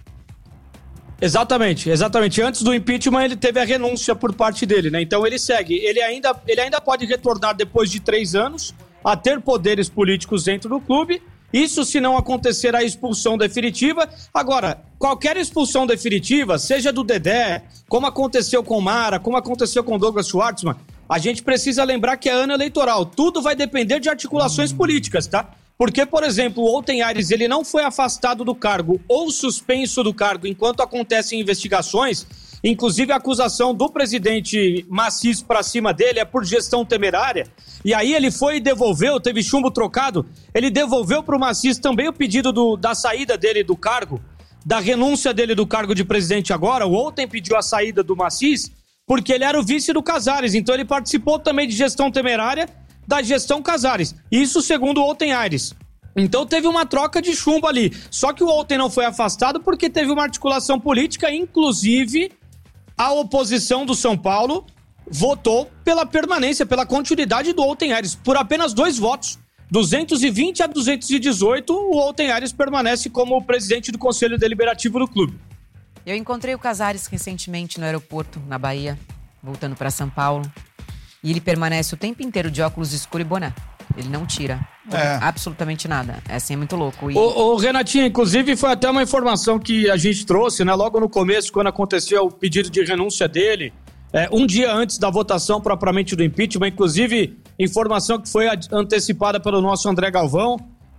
Exatamente. Antes do impeachment, ele teve a renúncia por parte dele, né? Então ele segue. Ele ainda pode retornar depois de 3 anos a ter poderes políticos dentro do clube. Isso se não acontecer a expulsão definitiva. Agora, qualquer expulsão definitiva, seja do Dedé, como aconteceu com o Mara, como aconteceu com o Douglas Schwartzman, a gente precisa lembrar que é ano eleitoral. Tudo vai depender de articulações políticas, tá? Porque, por exemplo, o Outen Aires, ele não foi afastado do cargo ou suspenso do cargo enquanto acontecem investigações. Inclusive, a acusação do presidente Macis para cima dele é por gestão temerária. E aí ele foi e devolveu, teve chumbo trocado. Ele devolveu para o Macis também o pedido da saída dele do cargo, da renúncia dele do cargo de presidente agora. O Outen pediu a saída do Macis porque ele era o vice do Casares. Então ele participou também de gestão temerária da gestão Casares. Isso segundo o Outen Aires. Então teve uma troca de chumbo ali. Só que o Outen não foi afastado porque teve uma articulação política, inclusive a oposição do São Paulo votou pela permanência, pela continuidade do Outen Aires, por apenas 2 votos. 220 a 218, o Outen Aires permanece como presidente do Conselho Deliberativo do clube. Eu encontrei o Casares recentemente no aeroporto, na Bahia, voltando para São Paulo. E ele permanece o tempo inteiro de óculos escuro e boné. Ele não tira absolutamente nada. É assim, é muito louco. O Renatinho, inclusive, foi até uma informação que a gente trouxe, né? Logo no começo, quando aconteceu o pedido de renúncia dele, um dia antes da votação propriamente do impeachment, inclusive informação que foi antecipada pelo nosso André Galvão,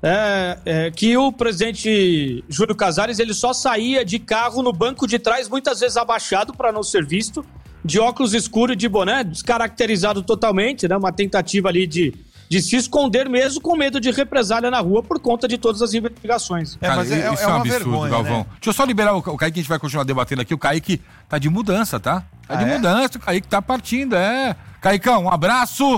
que o presidente Júlio Casares, ele só saía de carro no banco de trás, muitas vezes abaixado para não ser visto, de óculos escuros e de boné, descaracterizado totalmente, né? Uma tentativa ali de se esconder mesmo com medo de represália na rua por conta de todas as investigações. Mas isso é um absurdo, vergonha, Galvão. Né? Deixa eu só liberar o Kaique, a gente vai continuar debatendo aqui. O Kaique tá de mudança, tá? Mudança, o Kaique tá partindo, Caicão, um abraço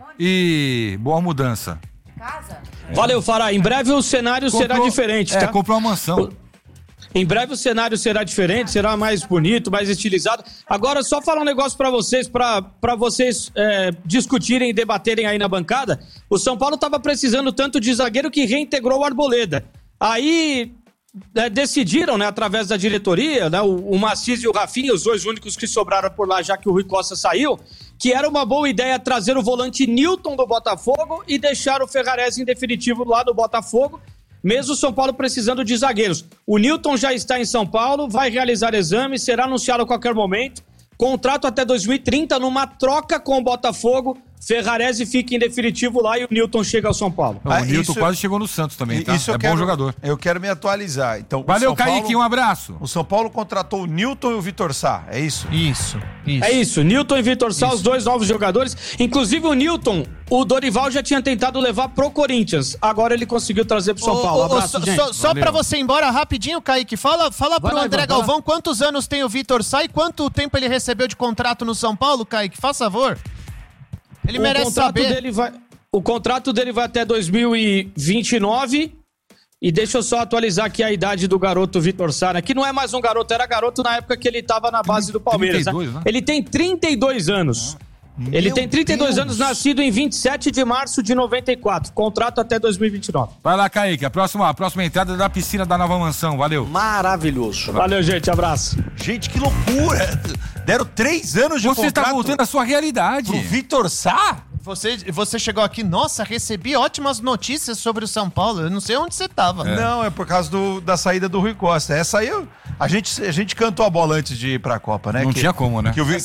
e boa mudança. Casa? Valeu, Fará. Em breve o cenário será diferente, tá? Comprou uma mansão. Em breve o cenário será diferente, será mais bonito, mais estilizado. Agora, só falar um negócio pra vocês, pra vocês discutirem e debaterem aí na bancada. O São Paulo tava precisando tanto de zagueiro que reintegrou o Arboleda. Aí decidiram, né, através da diretoria, né, o Macis e o Rafinha, os 2 únicos que sobraram por lá, já que o Rui Costa saiu, que era uma boa ideia trazer o volante Nilton do Botafogo e deixar o Ferrarese em definitivo lá do Botafogo, mesmo o São Paulo precisando de zagueiros. O Nilton já está em São Paulo, vai realizar exame, será anunciado a qualquer momento. Contrato até 2030, numa troca com o Botafogo. Ferrarese fica em definitivo lá e o Nilton chega ao São Paulo. O Nilton quase chegou no Santos também, tá? Bom jogador. Eu quero me atualizar. Então, valeu, Kaique, um abraço. O São Paulo contratou o Nilton e o Vitor Sá, é isso? Isso. É isso, Nilton e Vitor Sá, os 2 novos jogadores. Inclusive o Nilton, o Dorival já tinha tentado levar pro Corinthians. Agora ele conseguiu trazer pro São Paulo. Abraço, gente. Só pra você ir embora rapidinho, Kaique, fala pro André Galvão quantos anos tem o Vitor Sá e quanto tempo ele recebeu de contrato no São Paulo, Kaique? Faz favor. Ele merece saber. O contrato dele vai até 2029 E deixa eu só atualizar aqui a idade do garoto Vitor Sá, né? Que não é mais um garoto, era garoto na época que ele estava na base do Palmeiras. 32, né? Ele tem 32 anos. Ele tem 32 anos, nascido em 27 de março de 94. Contrato até 2029. Vai lá, Kaique. A próxima entrada é da piscina da Nova Mansão. Valeu. Maravilhoso. Valeu, gente. Abraço. Gente, que loucura. Deram 3 anos de contrato. Você está voltando à sua realidade. Pro Vitor Sá? Você chegou aqui, nossa, recebi ótimas notícias sobre o São Paulo. Eu não sei onde você tava. Não, é por causa da saída do Rui Costa. Essa aí, a gente cantou a bola antes de ir pra Copa, né? Não tinha como, né? Que eu vi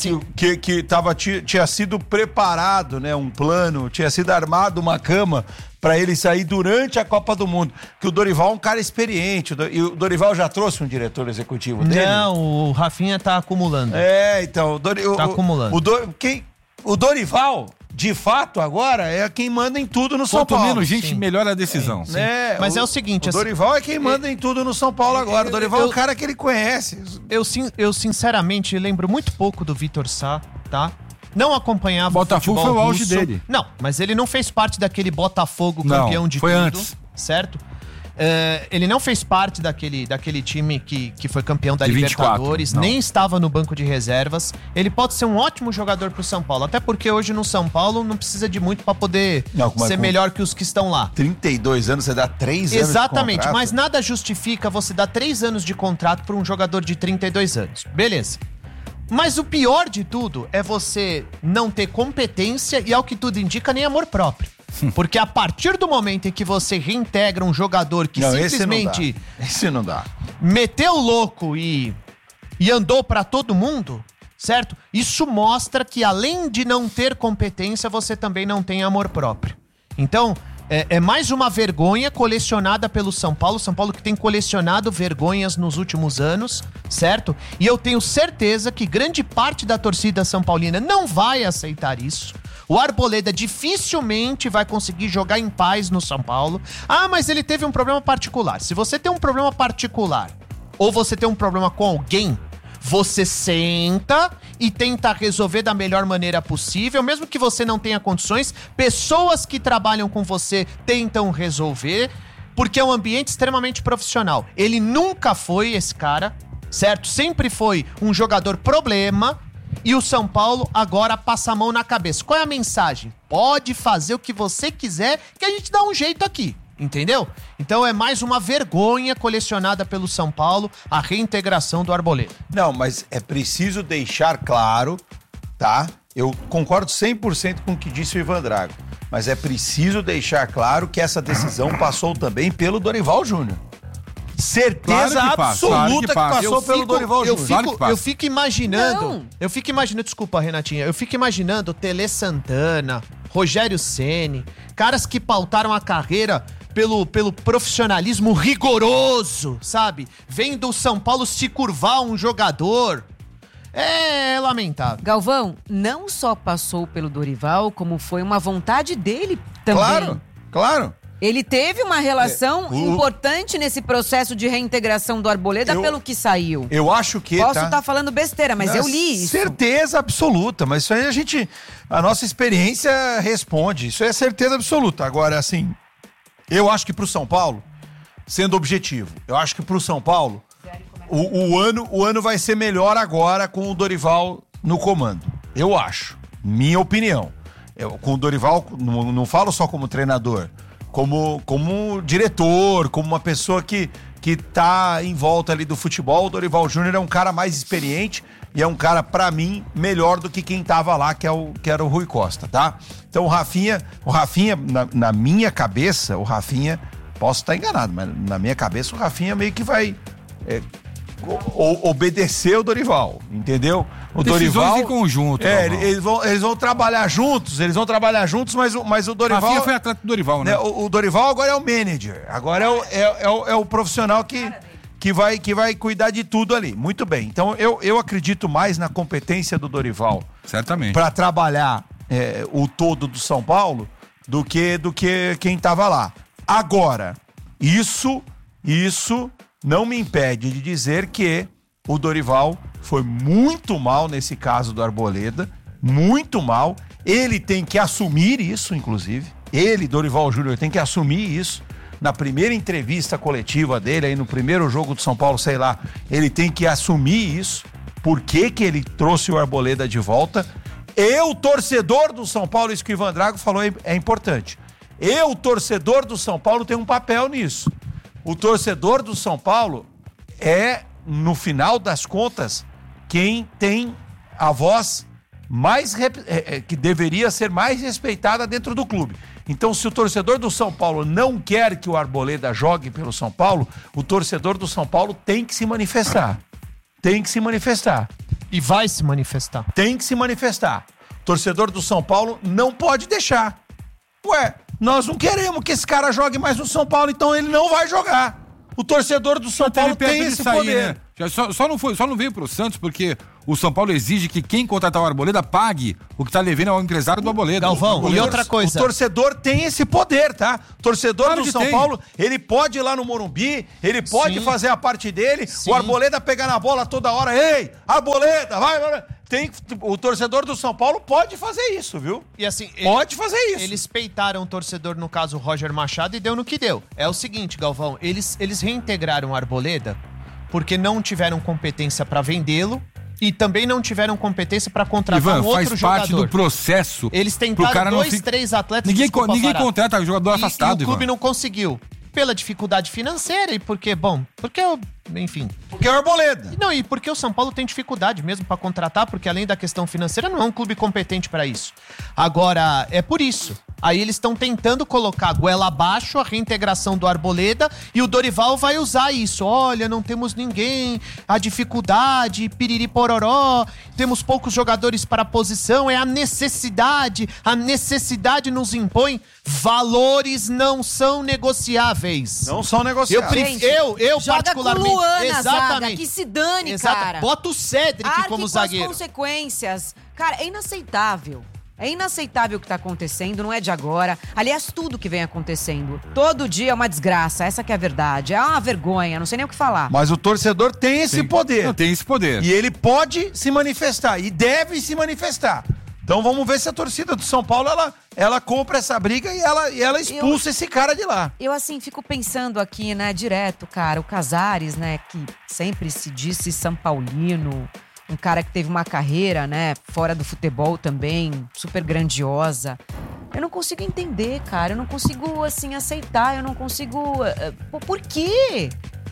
tinha sido preparado, né? Um plano, tinha sido armado uma cama pra ele sair durante a Copa do Mundo. Que o Dorival é um cara experiente. E o Dorival já trouxe um diretor executivo dele? Não, o Rafinha tá acumulando. Então. Tá acumulando. O Dorival, de fato, agora é quem manda em tudo no São Paulo. Quanto menos gente, melhor a decisão. Mas é o seguinte... O Dorival é quem manda em tudo no São Paulo agora. O Dorival é um cara que ele conhece. Eu sinceramente lembro muito pouco do Vitor Sá, tá? Não acompanhava Botafogo foi o auge dele. Não, mas ele não fez parte daquele Botafogo campeão de foi tudo. Antes. Certo? Ele não fez parte daquele time que foi campeão da Libertadores, nem estava no banco de reservas. Ele pode ser um ótimo jogador pro São Paulo, até porque hoje no São Paulo não precisa de muito para poder ser melhor que os que estão lá. 32 anos, você dá 3 anos Exatamente, de contrato? mas nada justifica você dar 3 anos de contrato para um jogador de 32 anos. Beleza. Mas o pior de tudo é você não ter competência e, ao que tudo indica, nem amor próprio. Porque a partir do momento em que você reintegra um jogador que simplesmente... Esse não dá. Meteu o louco e andou pra todo mundo, certo? Isso mostra que, além de não ter competência, você também não tem amor próprio. Então, é mais uma vergonha colecionada pelo São Paulo. São Paulo que tem colecionado vergonhas nos últimos anos, certo? E eu tenho certeza que grande parte da torcida são paulina não vai aceitar isso. O Arboleda dificilmente vai conseguir jogar em paz no São Paulo. Ah, mas ele teve um problema particular. Se você tem um problema particular ou você tem um problema com alguém, você senta e tenta resolver da melhor maneira possível, mesmo que você não tenha condições. Pessoas que trabalham com você tentam resolver, porque é um ambiente extremamente profissional. Ele nunca foi esse cara, certo? Sempre foi um jogador problema. E o São Paulo agora passa a mão na cabeça. Qual é a mensagem? Pode fazer o que você quiser, que a gente dá um jeito aqui, entendeu? Então é mais uma vergonha colecionada pelo São Paulo, a reintegração do Arboleda. Não, mas é preciso deixar claro, tá? Eu concordo 100% com o que disse o Ivan Drago, mas é preciso deixar claro que essa decisão passou também pelo Dorival Júnior. Certeza absoluta que passou pelo Dorival Júnior. Eu fico imaginando, desculpa, Renatinha, eu fico imaginando Tele Santana, Rogério Ceni, caras que pautaram a carreira pelo profissionalismo rigoroso, sabe? Vendo o São Paulo se curvar um jogador. É lamentável. Galvão, não só passou pelo Dorival, como foi uma vontade dele também. Claro. Ele teve uma relação importante nesse processo de reintegração do Arboleda pelo que saiu. Eu acho que... Posso estar falando besteira, mas eu li isso. Certeza absoluta, mas isso aí a nossa experiência responde. Isso é certeza absoluta. Agora, assim, eu acho que pro São Paulo, sendo objetivo, eu acho que pro São Paulo, o ano vai ser melhor agora com o Dorival no comando. Eu acho. Minha opinião. Com o Dorival, não falo só como treinador, como diretor, como uma pessoa que tá em volta ali do futebol. O Dorival Júnior é um cara mais experiente e é um cara, pra mim, melhor do que quem tava lá, que era o Rui Costa, tá? Então o Rafinha, na minha cabeça, o Rafinha, posso estar enganado, mas na minha cabeça o Rafinha meio que vai obedecer o Dorival, entendeu? O Dorival em conjunto. Eles vão trabalhar juntos, mas o Dorival... Rafinha foi atleta do Dorival, né? O Dorival agora é o manager, agora é o profissional que vai cuidar de tudo ali. Muito bem, então eu acredito mais na competência do Dorival. Certamente. Para trabalhar o todo do São Paulo do que quem tava lá. Agora, isso não me impede de dizer que o Dorival foi muito mal nesse caso do Arboleda, muito mal. Ele tem que assumir isso, inclusive. Ele, Dorival Júnior, tem que assumir isso. na primeira entrevista coletiva dele, aí no primeiro jogo do São Paulo, sei lá, ele tem que assumir isso. Por que ele trouxe o Arboleda de volta? O torcedor do São Paulo, isso que o Ivan Drago falou é importante. O torcedor do São Paulo tem um papel nisso. O torcedor do São Paulo é, no final das contas, quem tem a voz mais que deveria ser mais respeitada dentro do clube. Então, se o torcedor do São Paulo não quer que o Arboleda jogue pelo São Paulo, o torcedor do São Paulo tem que se manifestar. Tem que se manifestar. E vai se manifestar. Tem que se manifestar. O torcedor do São Paulo não pode deixar. Ué, nós não queremos que esse cara jogue mais no São Paulo, então ele não vai jogar. O torcedor do São Paulo tem esse poder. Né? Só não veio pro Santos porque o São Paulo exige que quem contratar o Arboleda pague o que tá devendo ao empresário do Arboleda. Galvão, e outra coisa. O torcedor tem esse poder, tá? O torcedor do São Paulo, ele pode ir lá no Morumbi, ele pode fazer a parte dele, o Arboleda pegar na bola toda hora. Ei, Arboleda, vai. O torcedor do São Paulo pode fazer isso, viu? E assim, pode fazer isso. Eles peitaram o torcedor, no caso, o Roger Machado, e deu no que deu. É o seguinte, Galvão, eles reintegraram o Arboleda porque não tiveram competência pra vendê-lo e também não tiveram competência pra contratar um outro jogador. Faz parte do processo. Eles tentaram 3 atletas. Ninguém contrata jogador afastado, e o clube não conseguiu. Pela dificuldade financeira e porque é o Arboleda. Não, e porque o São Paulo tem dificuldade mesmo pra contratar, porque além da questão financeira, não é um clube competente pra isso. Agora, é por isso. Aí eles estão tentando colocar goela abaixo a reintegração do Arboleda e o Dorival vai usar isso. Olha, não temos ninguém, a dificuldade, piriri pororó, temos poucos jogadores para a posição, é a necessidade nos impõe. Valores não são negociáveis. Não são negociáveis. Eu particularmente... Com Luan, zaga, que se dane, cara. Bota o Cédric como zagueiro. Com as consequências. Cara, é inaceitável. É inaceitável o que tá acontecendo, não é de agora. Aliás, tudo que vem acontecendo. Todo dia é uma desgraça, essa que é a verdade. É uma vergonha, não sei nem o que falar. Mas o torcedor tem esse poder. Não, tem esse poder. E ele pode se manifestar, e deve se manifestar. Então vamos ver se a torcida do São Paulo, ela compra essa briga e ela expulsa esse cara de lá. Eu, assim, fico pensando aqui, né, direto, cara, o Casares, né, que sempre se disse São Paulino, um cara que teve uma carreira, né, fora do futebol também, super grandiosa. Eu não consigo entender, cara, eu não consigo, assim, aceitar, eu não consigo... Por quê?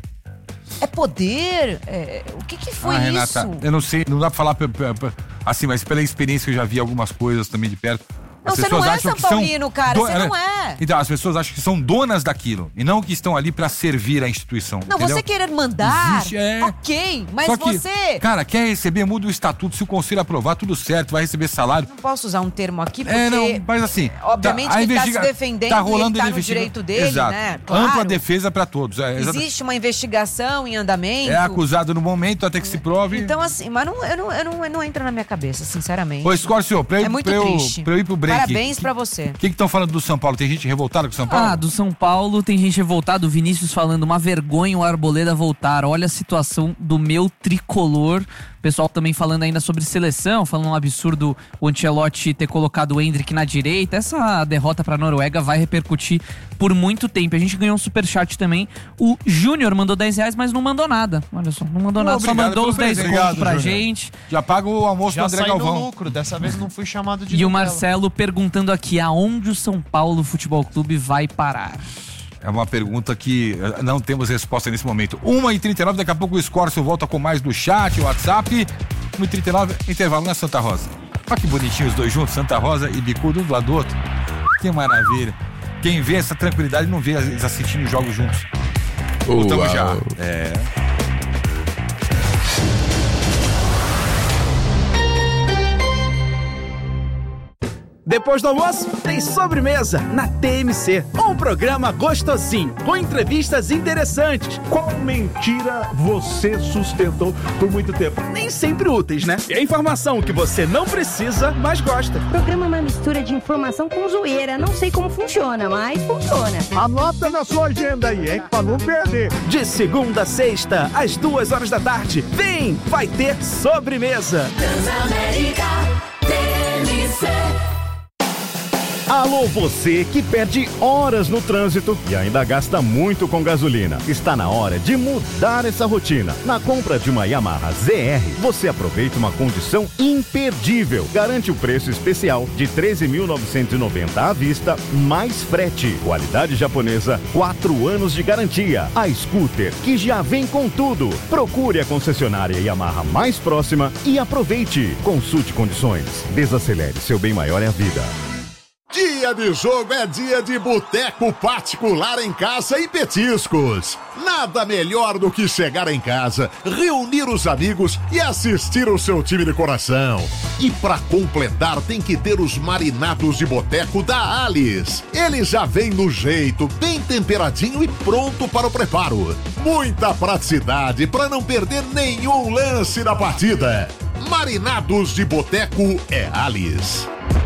É poder? O que foi isso? Renata, eu não sei, não dá pra falar assim, mas pela experiência eu já vi algumas coisas também de perto. Não, você não é São Paulino, cara, você não é. Então, as pessoas acham que são donas daquilo e não que estão ali pra servir a instituição. Não, entendeu? Você querer mandar, existe, ok, mas só que, você... Cara, quer receber, muda o estatuto, se o conselho aprovar, tudo certo, vai receber salário. Não posso usar um termo aqui porque... não, mas assim... Obviamente que ele tá se defendendo tá rolando, e ele tá no direito dele, exato. Né? Claro. Ampla defesa pra todos. Existe uma investigação em andamento. É acusado no momento até que se prove. Então assim, mas não entra na minha cabeça, sinceramente. Ô, Escócio, pra eu ir pro break... Parabéns pra você. O que estão falando do São Paulo? Tem gente revoltada com o São Paulo? Do São Paulo tem gente revoltada. O Vinícius falando, uma vergonha o Arboleda voltar. Olha a situação do meu tricolor. O pessoal também falando ainda sobre seleção, falando um absurdo o Ancelotti ter colocado o Endrick na direita. Essa derrota pra Noruega vai repercutir por muito tempo. A gente ganhou um superchat também. O Júnior mandou R$10, mas não mandou nada. Olha só, não mandou nada. Só mandou os 10 contos pra gente. Já paga o almoço do André Galvão. No lucro, dessa vez não fui chamado de E o Marcelo perguntando aqui, aonde o São Paulo Futebol Clube vai parar? É uma pergunta que não temos resposta nesse momento. 1h39, daqui a pouco o Escórcio volta com mais do chat, o WhatsApp. 1h39, intervalo na Santa Rosa. Olha que bonitinho os dois juntos, Santa Rosa e Bicudo, um do lado do outro. Que maravilha. Quem vê essa tranquilidade não vê eles assistindo jogos juntos. Voltamos já. Depois do almoço, tem sobremesa na TMC. Um programa gostosinho, com entrevistas interessantes. Qual mentira você sustentou por muito tempo? Nem sempre úteis, né? E a informação que você não precisa, mas gosta. O programa é uma mistura de informação com zoeira. Não sei como funciona, mas funciona. Anota na sua agenda aí, hein? Pra não perder. De segunda a sexta, às 2h da tarde. Vem, vai ter sobremesa. Transamérica TMC. Alô, você que perde horas no trânsito e ainda gasta muito com gasolina. Está na hora de mudar essa rotina. Na compra de uma Yamaha ZR, você aproveita uma condição imperdível. Garante o preço especial de R$ 13.990 à vista, mais frete. Qualidade japonesa, 4 anos de garantia. A scooter que já vem com tudo. Procure a concessionária Yamaha mais próxima e aproveite. Consulte condições. Desacelere, seu bem maior é a vida. Dia de jogo é dia de boteco particular em casa e petiscos. Nada melhor do que chegar em casa, reunir os amigos e assistir o seu time de coração. E pra completar tem que ter os marinados de boteco da Alice. Ele já vem no jeito, bem temperadinho e pronto para o preparo. Muita praticidade para não perder nenhum lance da partida. Marinados de boteco é Alice.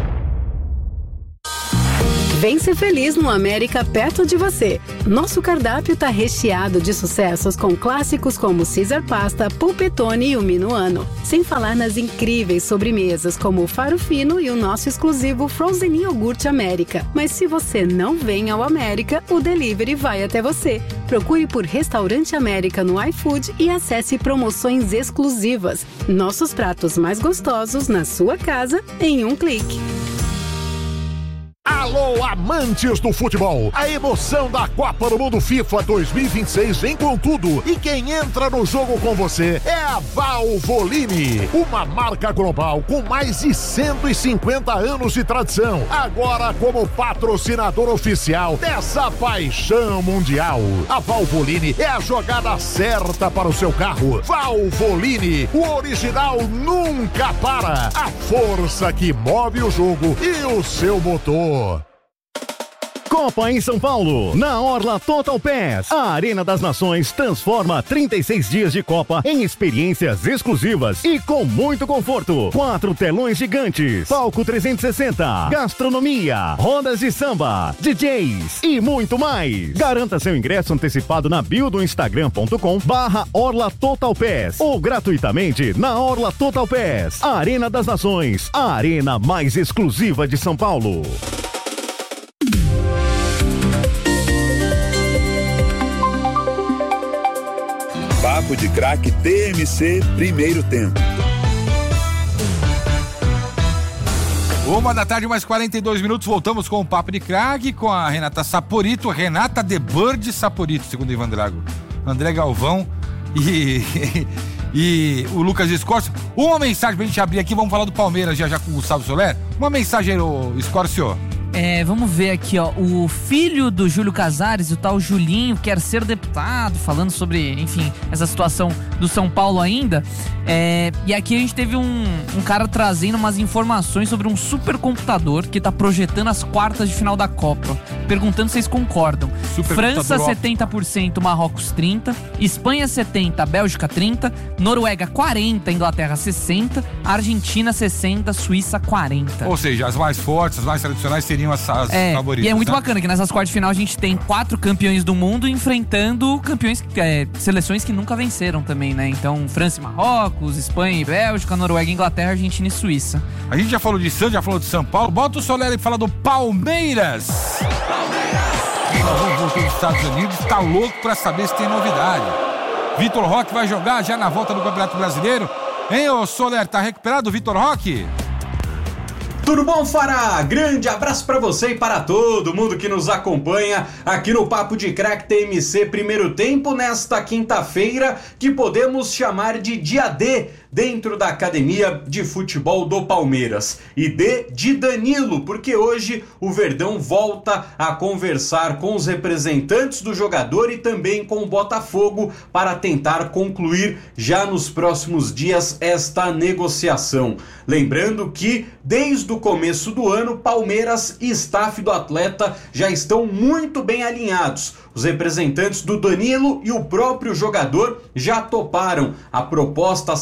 Vem ser feliz no América perto de você. Nosso cardápio está recheado de sucessos com clássicos como Caesar Pasta, Pulpetone e o Minuano. Sem falar nas incríveis sobremesas como o Faro Fino e o nosso exclusivo Frozen Iogurte América. Mas se você não vem ao América, o delivery vai até você. Procure por Restaurante América no iFood e acesse promoções exclusivas. Nossos pratos mais gostosos na sua casa em um clique. Alô, amantes do futebol! A emoção da Copa do Mundo FIFA 2026 vem com tudo. E quem entra no jogo com você é a Valvoline, uma marca global com mais de 150 anos de tradição. Agora como patrocinador oficial dessa paixão mundial. A Valvoline é a jogada certa para o seu carro. Valvoline, o original nunca para. A força que move o jogo e o seu motor. Copa em São Paulo, na Orla Total Pass. A Arena das Nações transforma 36 dias de Copa em experiências exclusivas e com muito conforto. 4 telões gigantes, palco 360, gastronomia, rodas de samba, DJs e muito mais. Garanta seu ingresso antecipado na bio do Instagram.com/Orla Total Pass ou gratuitamente na Orla Total Pass. A Arena das Nações, a arena mais exclusiva de São Paulo. Papo de Craque TMC, primeiro tempo. 1h mais 42 minutos, voltamos com o Papo de Craque, com a Renata Saporito, Renata The Bird Saporito, segundo o Ivan Drago, André Galvão e o Lucas Escorcio. Uma mensagem pra gente abrir aqui, vamos falar do Palmeiras já com o Gustavo Soler. Uma mensagem aí, Escorcio. Vamos ver aqui, ó, o filho do Júlio Casares, o tal Julinho, quer ser deputado, falando sobre, enfim, essa situação do São Paulo ainda, e aqui a gente teve um cara trazendo umas informações sobre um supercomputador que tá projetando as quartas de final da Copa, perguntando se vocês concordam. França 70%, Marrocos 30%, Espanha 70%, Bélgica 30%, Noruega 40%, Inglaterra 60%, Argentina 60%, Suíça 40%. Ou seja, as mais fortes, as mais tradicionais seriam as favoritas. E é muito bacana que nessas quartas de final a gente tem 4 campeões do mundo enfrentando campeões, seleções que nunca venceram também, né? Então, França e Marrocos, Espanha e Bélgica, Noruega, Inglaterra, Argentina e Suíça. A gente já falou de Santos, já falou de São Paulo. Bota o Soler e fala do Palmeiras. Nós voltamos dos Estados Unidos, tá louco pra saber se tem novidade. Vitor Roque vai jogar já na volta do Campeonato Brasileiro. Hein, ô Soler, tá recuperado o Vitor Roque? Tudo bom, Fará? Grande abraço para você e para todo mundo que nos acompanha aqui no Papo de Craque TMC Primeiro Tempo, nesta quinta-feira, que podemos chamar de dia D dentro da Academia de Futebol do Palmeiras. E D de Danilo, porque hoje o Verdão volta a conversar com os representantes do jogador e também com o Botafogo para tentar concluir já nos próximos dias esta negociação. Lembrando que desde o começo do ano, Palmeiras e staff do atleta já estão muito bem alinhados. Os representantes do Danilo e o próprio jogador já toparam a proposta salarial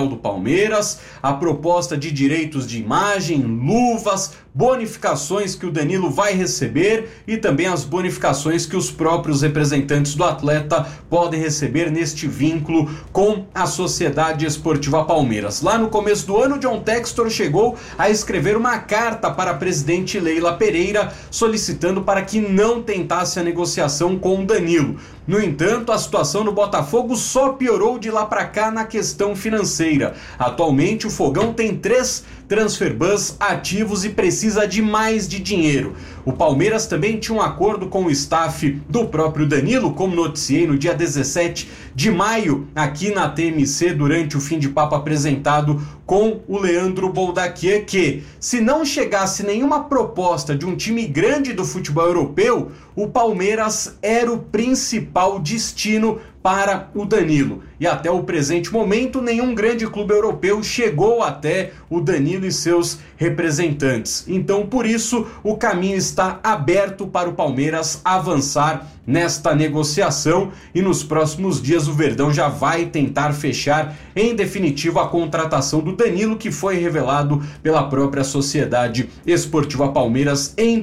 salarial do Palmeiras, a proposta de direitos de imagem, luvas, bonificações que o Danilo vai receber e também as bonificações que os próprios representantes do atleta podem receber neste vínculo com a Sociedade Esportiva Palmeiras. Lá no começo do ano, John Textor chegou a escrever uma carta para a presidente Leila Pereira solicitando para que não tentasse a negociação com o Danilo. No entanto, a situação no Botafogo só piorou de lá para cá na questão financeira. Atualmente, o Fogão tem 3 transferbans ativos e precisa de mais de dinheiro. O Palmeiras também tinha um acordo com o staff do próprio Danilo, como noticiei no dia 17 de maio, aqui na TMC, durante o fim de papo apresentado com o Leandro Boldaquian, que se não chegasse nenhuma proposta de um time grande do futebol europeu, o Palmeiras era o principal destino para o Danilo. E até o presente momento, nenhum grande clube europeu chegou até o Danilo e seus representantes. Então, por isso, o caminho está aberto para o Palmeiras avançar nesta negociação e nos próximos dias o Verdão já vai tentar fechar em definitivo a contratação do Danilo, que foi revelado pela própria Sociedade Esportiva Palmeiras em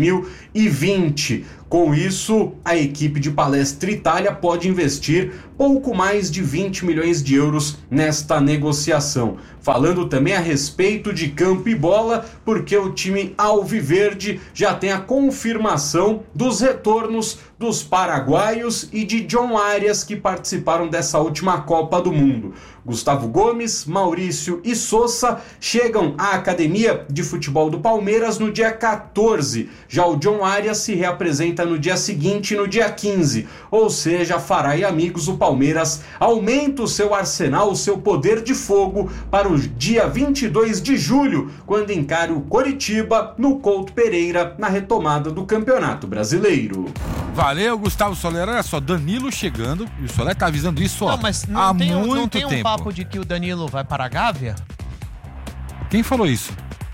2020. Com isso, a equipe de Palestra Itália pode investir pouco mais de 20 milhões de euros nesta negociação. Falando também a respeito de campo e bola, porque o time alviverde já tem a confirmação dos retornos dos paraguaios e de John Arias, que participaram dessa última Copa do Mundo. Gustavo Gomes, Maurício e Sousa chegam à Academia de Futebol do Palmeiras no dia 14. Já o John Arias se reapresenta no dia seguinte, no dia 15. Ou seja, Fará e amigos, o Palmeiras aumenta o seu arsenal, o seu poder de fogo para o dia 22 de julho, quando encara o Coritiba no Couto Pereira na retomada do Campeonato Brasileiro. Valeu, Gustavo Soler. Olha só, Danilo chegando, e o Soler tá avisando isso há muito tempo. Não tem um papo de que o Danilo vai para a Gávea? Quem falou isso?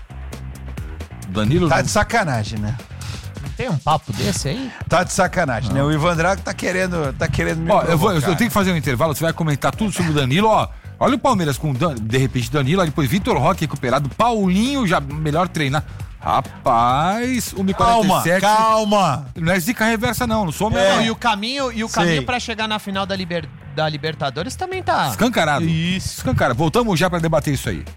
Danilo... Tá de sacanagem, né? Não tem um papo desse aí? Tá de sacanagem, né? O Ivan Drago tá querendo me eu tenho que fazer um intervalo, você vai comentar tudo sobre o Danilo, ó. Olha o Palmeiras com, de repente, Danilo, aí depois Vitor Roque recuperado, Paulinho já melhor treinar. Rapaz, o Mi47... Calma! Não é zica reversa não sou mesmo. E o caminho pra chegar na final da Libertadores também tá... Escancarado. Isso. Escancarado. Voltamos já pra debater isso aí.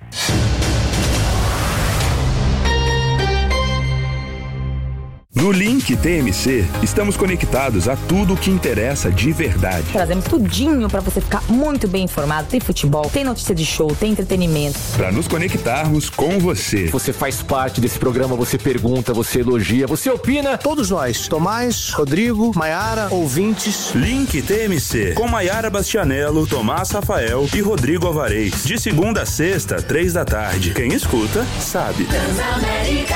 No Link TMC, estamos conectados a tudo o que interessa de verdade. Trazemos tudinho pra você ficar muito bem informado. Tem futebol, tem notícia de show, tem entretenimento. Pra nos conectarmos com você. Você faz parte desse programa, você pergunta, você elogia, você opina. Todos nós, Tomás, Rodrigo, Maiara, ouvintes. Link TMC, com Maiara Bastianello, Tomás Rafael e Rodrigo Alvarez. De segunda a sexta, 3 da tarde. Quem escuta, sabe. Transamérica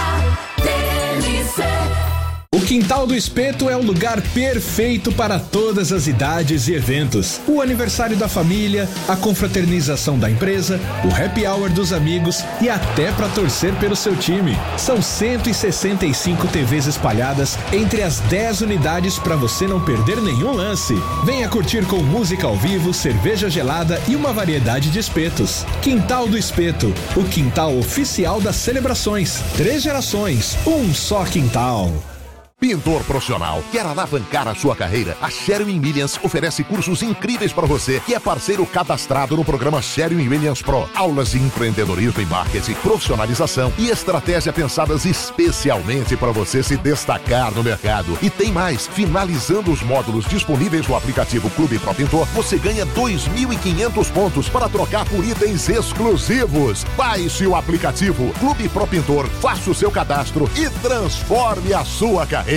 TMC. O Quintal do Espeto é o lugar perfeito para todas as idades e eventos. O aniversário da família, a confraternização da empresa, o happy hour dos amigos e até para torcer pelo seu time. São 165 TVs espalhadas entre as 10 unidades para você não perder nenhum lance. Venha curtir com música ao vivo, cerveja gelada e uma variedade de espetos. Quintal do Espeto, o quintal oficial das celebrações. 3 gerações, um só quintal. Pintor profissional, quer alavancar a sua carreira? A Sherwin-Williams oferece cursos incríveis para você que é parceiro cadastrado no programa Sherwin-Williams Pro. Aulas de empreendedorismo e marketing, profissionalização e estratégia pensadas especialmente para você se destacar no mercado. E tem mais, finalizando os módulos disponíveis no aplicativo Clube Pro Pintor, você ganha 2.500 pontos para trocar por itens exclusivos. Baixe o aplicativo Clube Pro Pintor, faça o seu cadastro e transforme a sua carreira.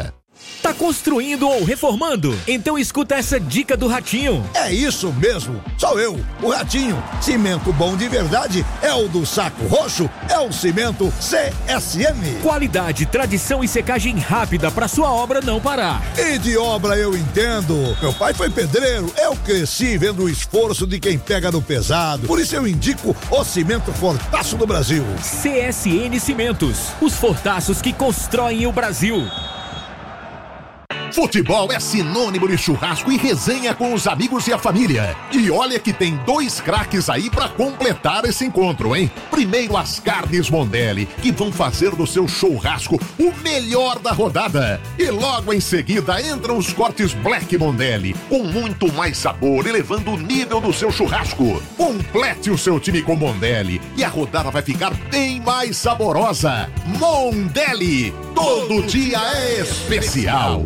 Tá construindo ou reformando? Então escuta essa dica do Ratinho. É isso mesmo, sou eu, o Ratinho. Cimento bom de verdade é o do Saco Roxo, é o cimento CSM. Qualidade, tradição e secagem rápida para sua obra não parar. E de obra eu entendo. Meu pai foi pedreiro, eu cresci vendo o esforço de quem pega no pesado. Por isso eu indico o cimento Fortaço do Brasil. CSN Cimentos, os fortaços que constroem o Brasil. Futebol é sinônimo de churrasco e resenha com os amigos e a família. E olha que tem 2 craques aí pra completar esse encontro, hein? Primeiro as carnes Mondelli, que vão fazer do seu churrasco o melhor da rodada. E logo em seguida entram os cortes Black Mondelli, com muito mais sabor, elevando o nível do seu churrasco. Complete o seu time com Mondelli e a rodada vai ficar bem mais saborosa. Mondelli, todo dia é especial.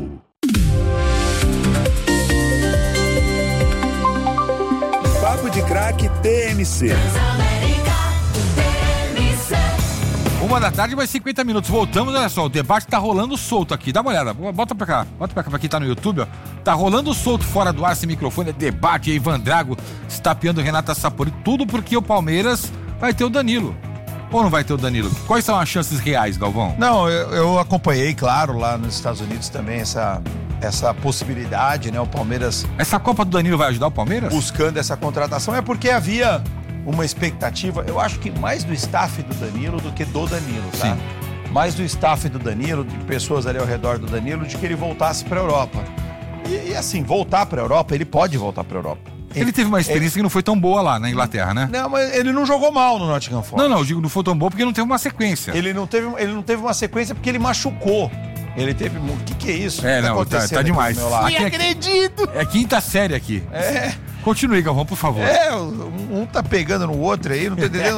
Papo de Craque TMC. 1h da tarde, mais 50 minutos. Voltamos, olha só, o debate tá rolando solto aqui. Dá uma olhada, bota pra cá, pra quem tá no YouTube, ó. Tá rolando solto fora do ar, sem microfone, é debate aí, Ivan Drago estapeando Renata Sapori. Tudo porque o Palmeiras vai ter o Danilo. Ou não vai ter o Danilo? Quais são as chances reais, Galvão? Não, eu acompanhei, claro, lá nos Estados Unidos também essa possibilidade, né? O Palmeiras... Essa Copa do Danilo vai ajudar o Palmeiras? Buscando essa contratação. É porque havia uma expectativa, eu acho que mais do staff do Danilo do que do Danilo, tá? Sim. Mais do staff do Danilo, de pessoas ali ao redor do Danilo, de que ele voltasse para a Europa. E assim, voltar para a Europa, ele pode voltar para a Europa. Ele teve uma experiência que não foi tão boa lá na Inglaterra, né? Não, mas ele não jogou mal no Nottingham Forest. Não, eu digo, não foi tão bom porque não teve uma sequência. Ele não teve uma sequência porque ele machucou. Ele teve... O que é isso? Não, tá demais. Não acredito! É 5ª série aqui. Continue, Galvão, por favor. Um tá pegando no outro aí, não tô entendendo.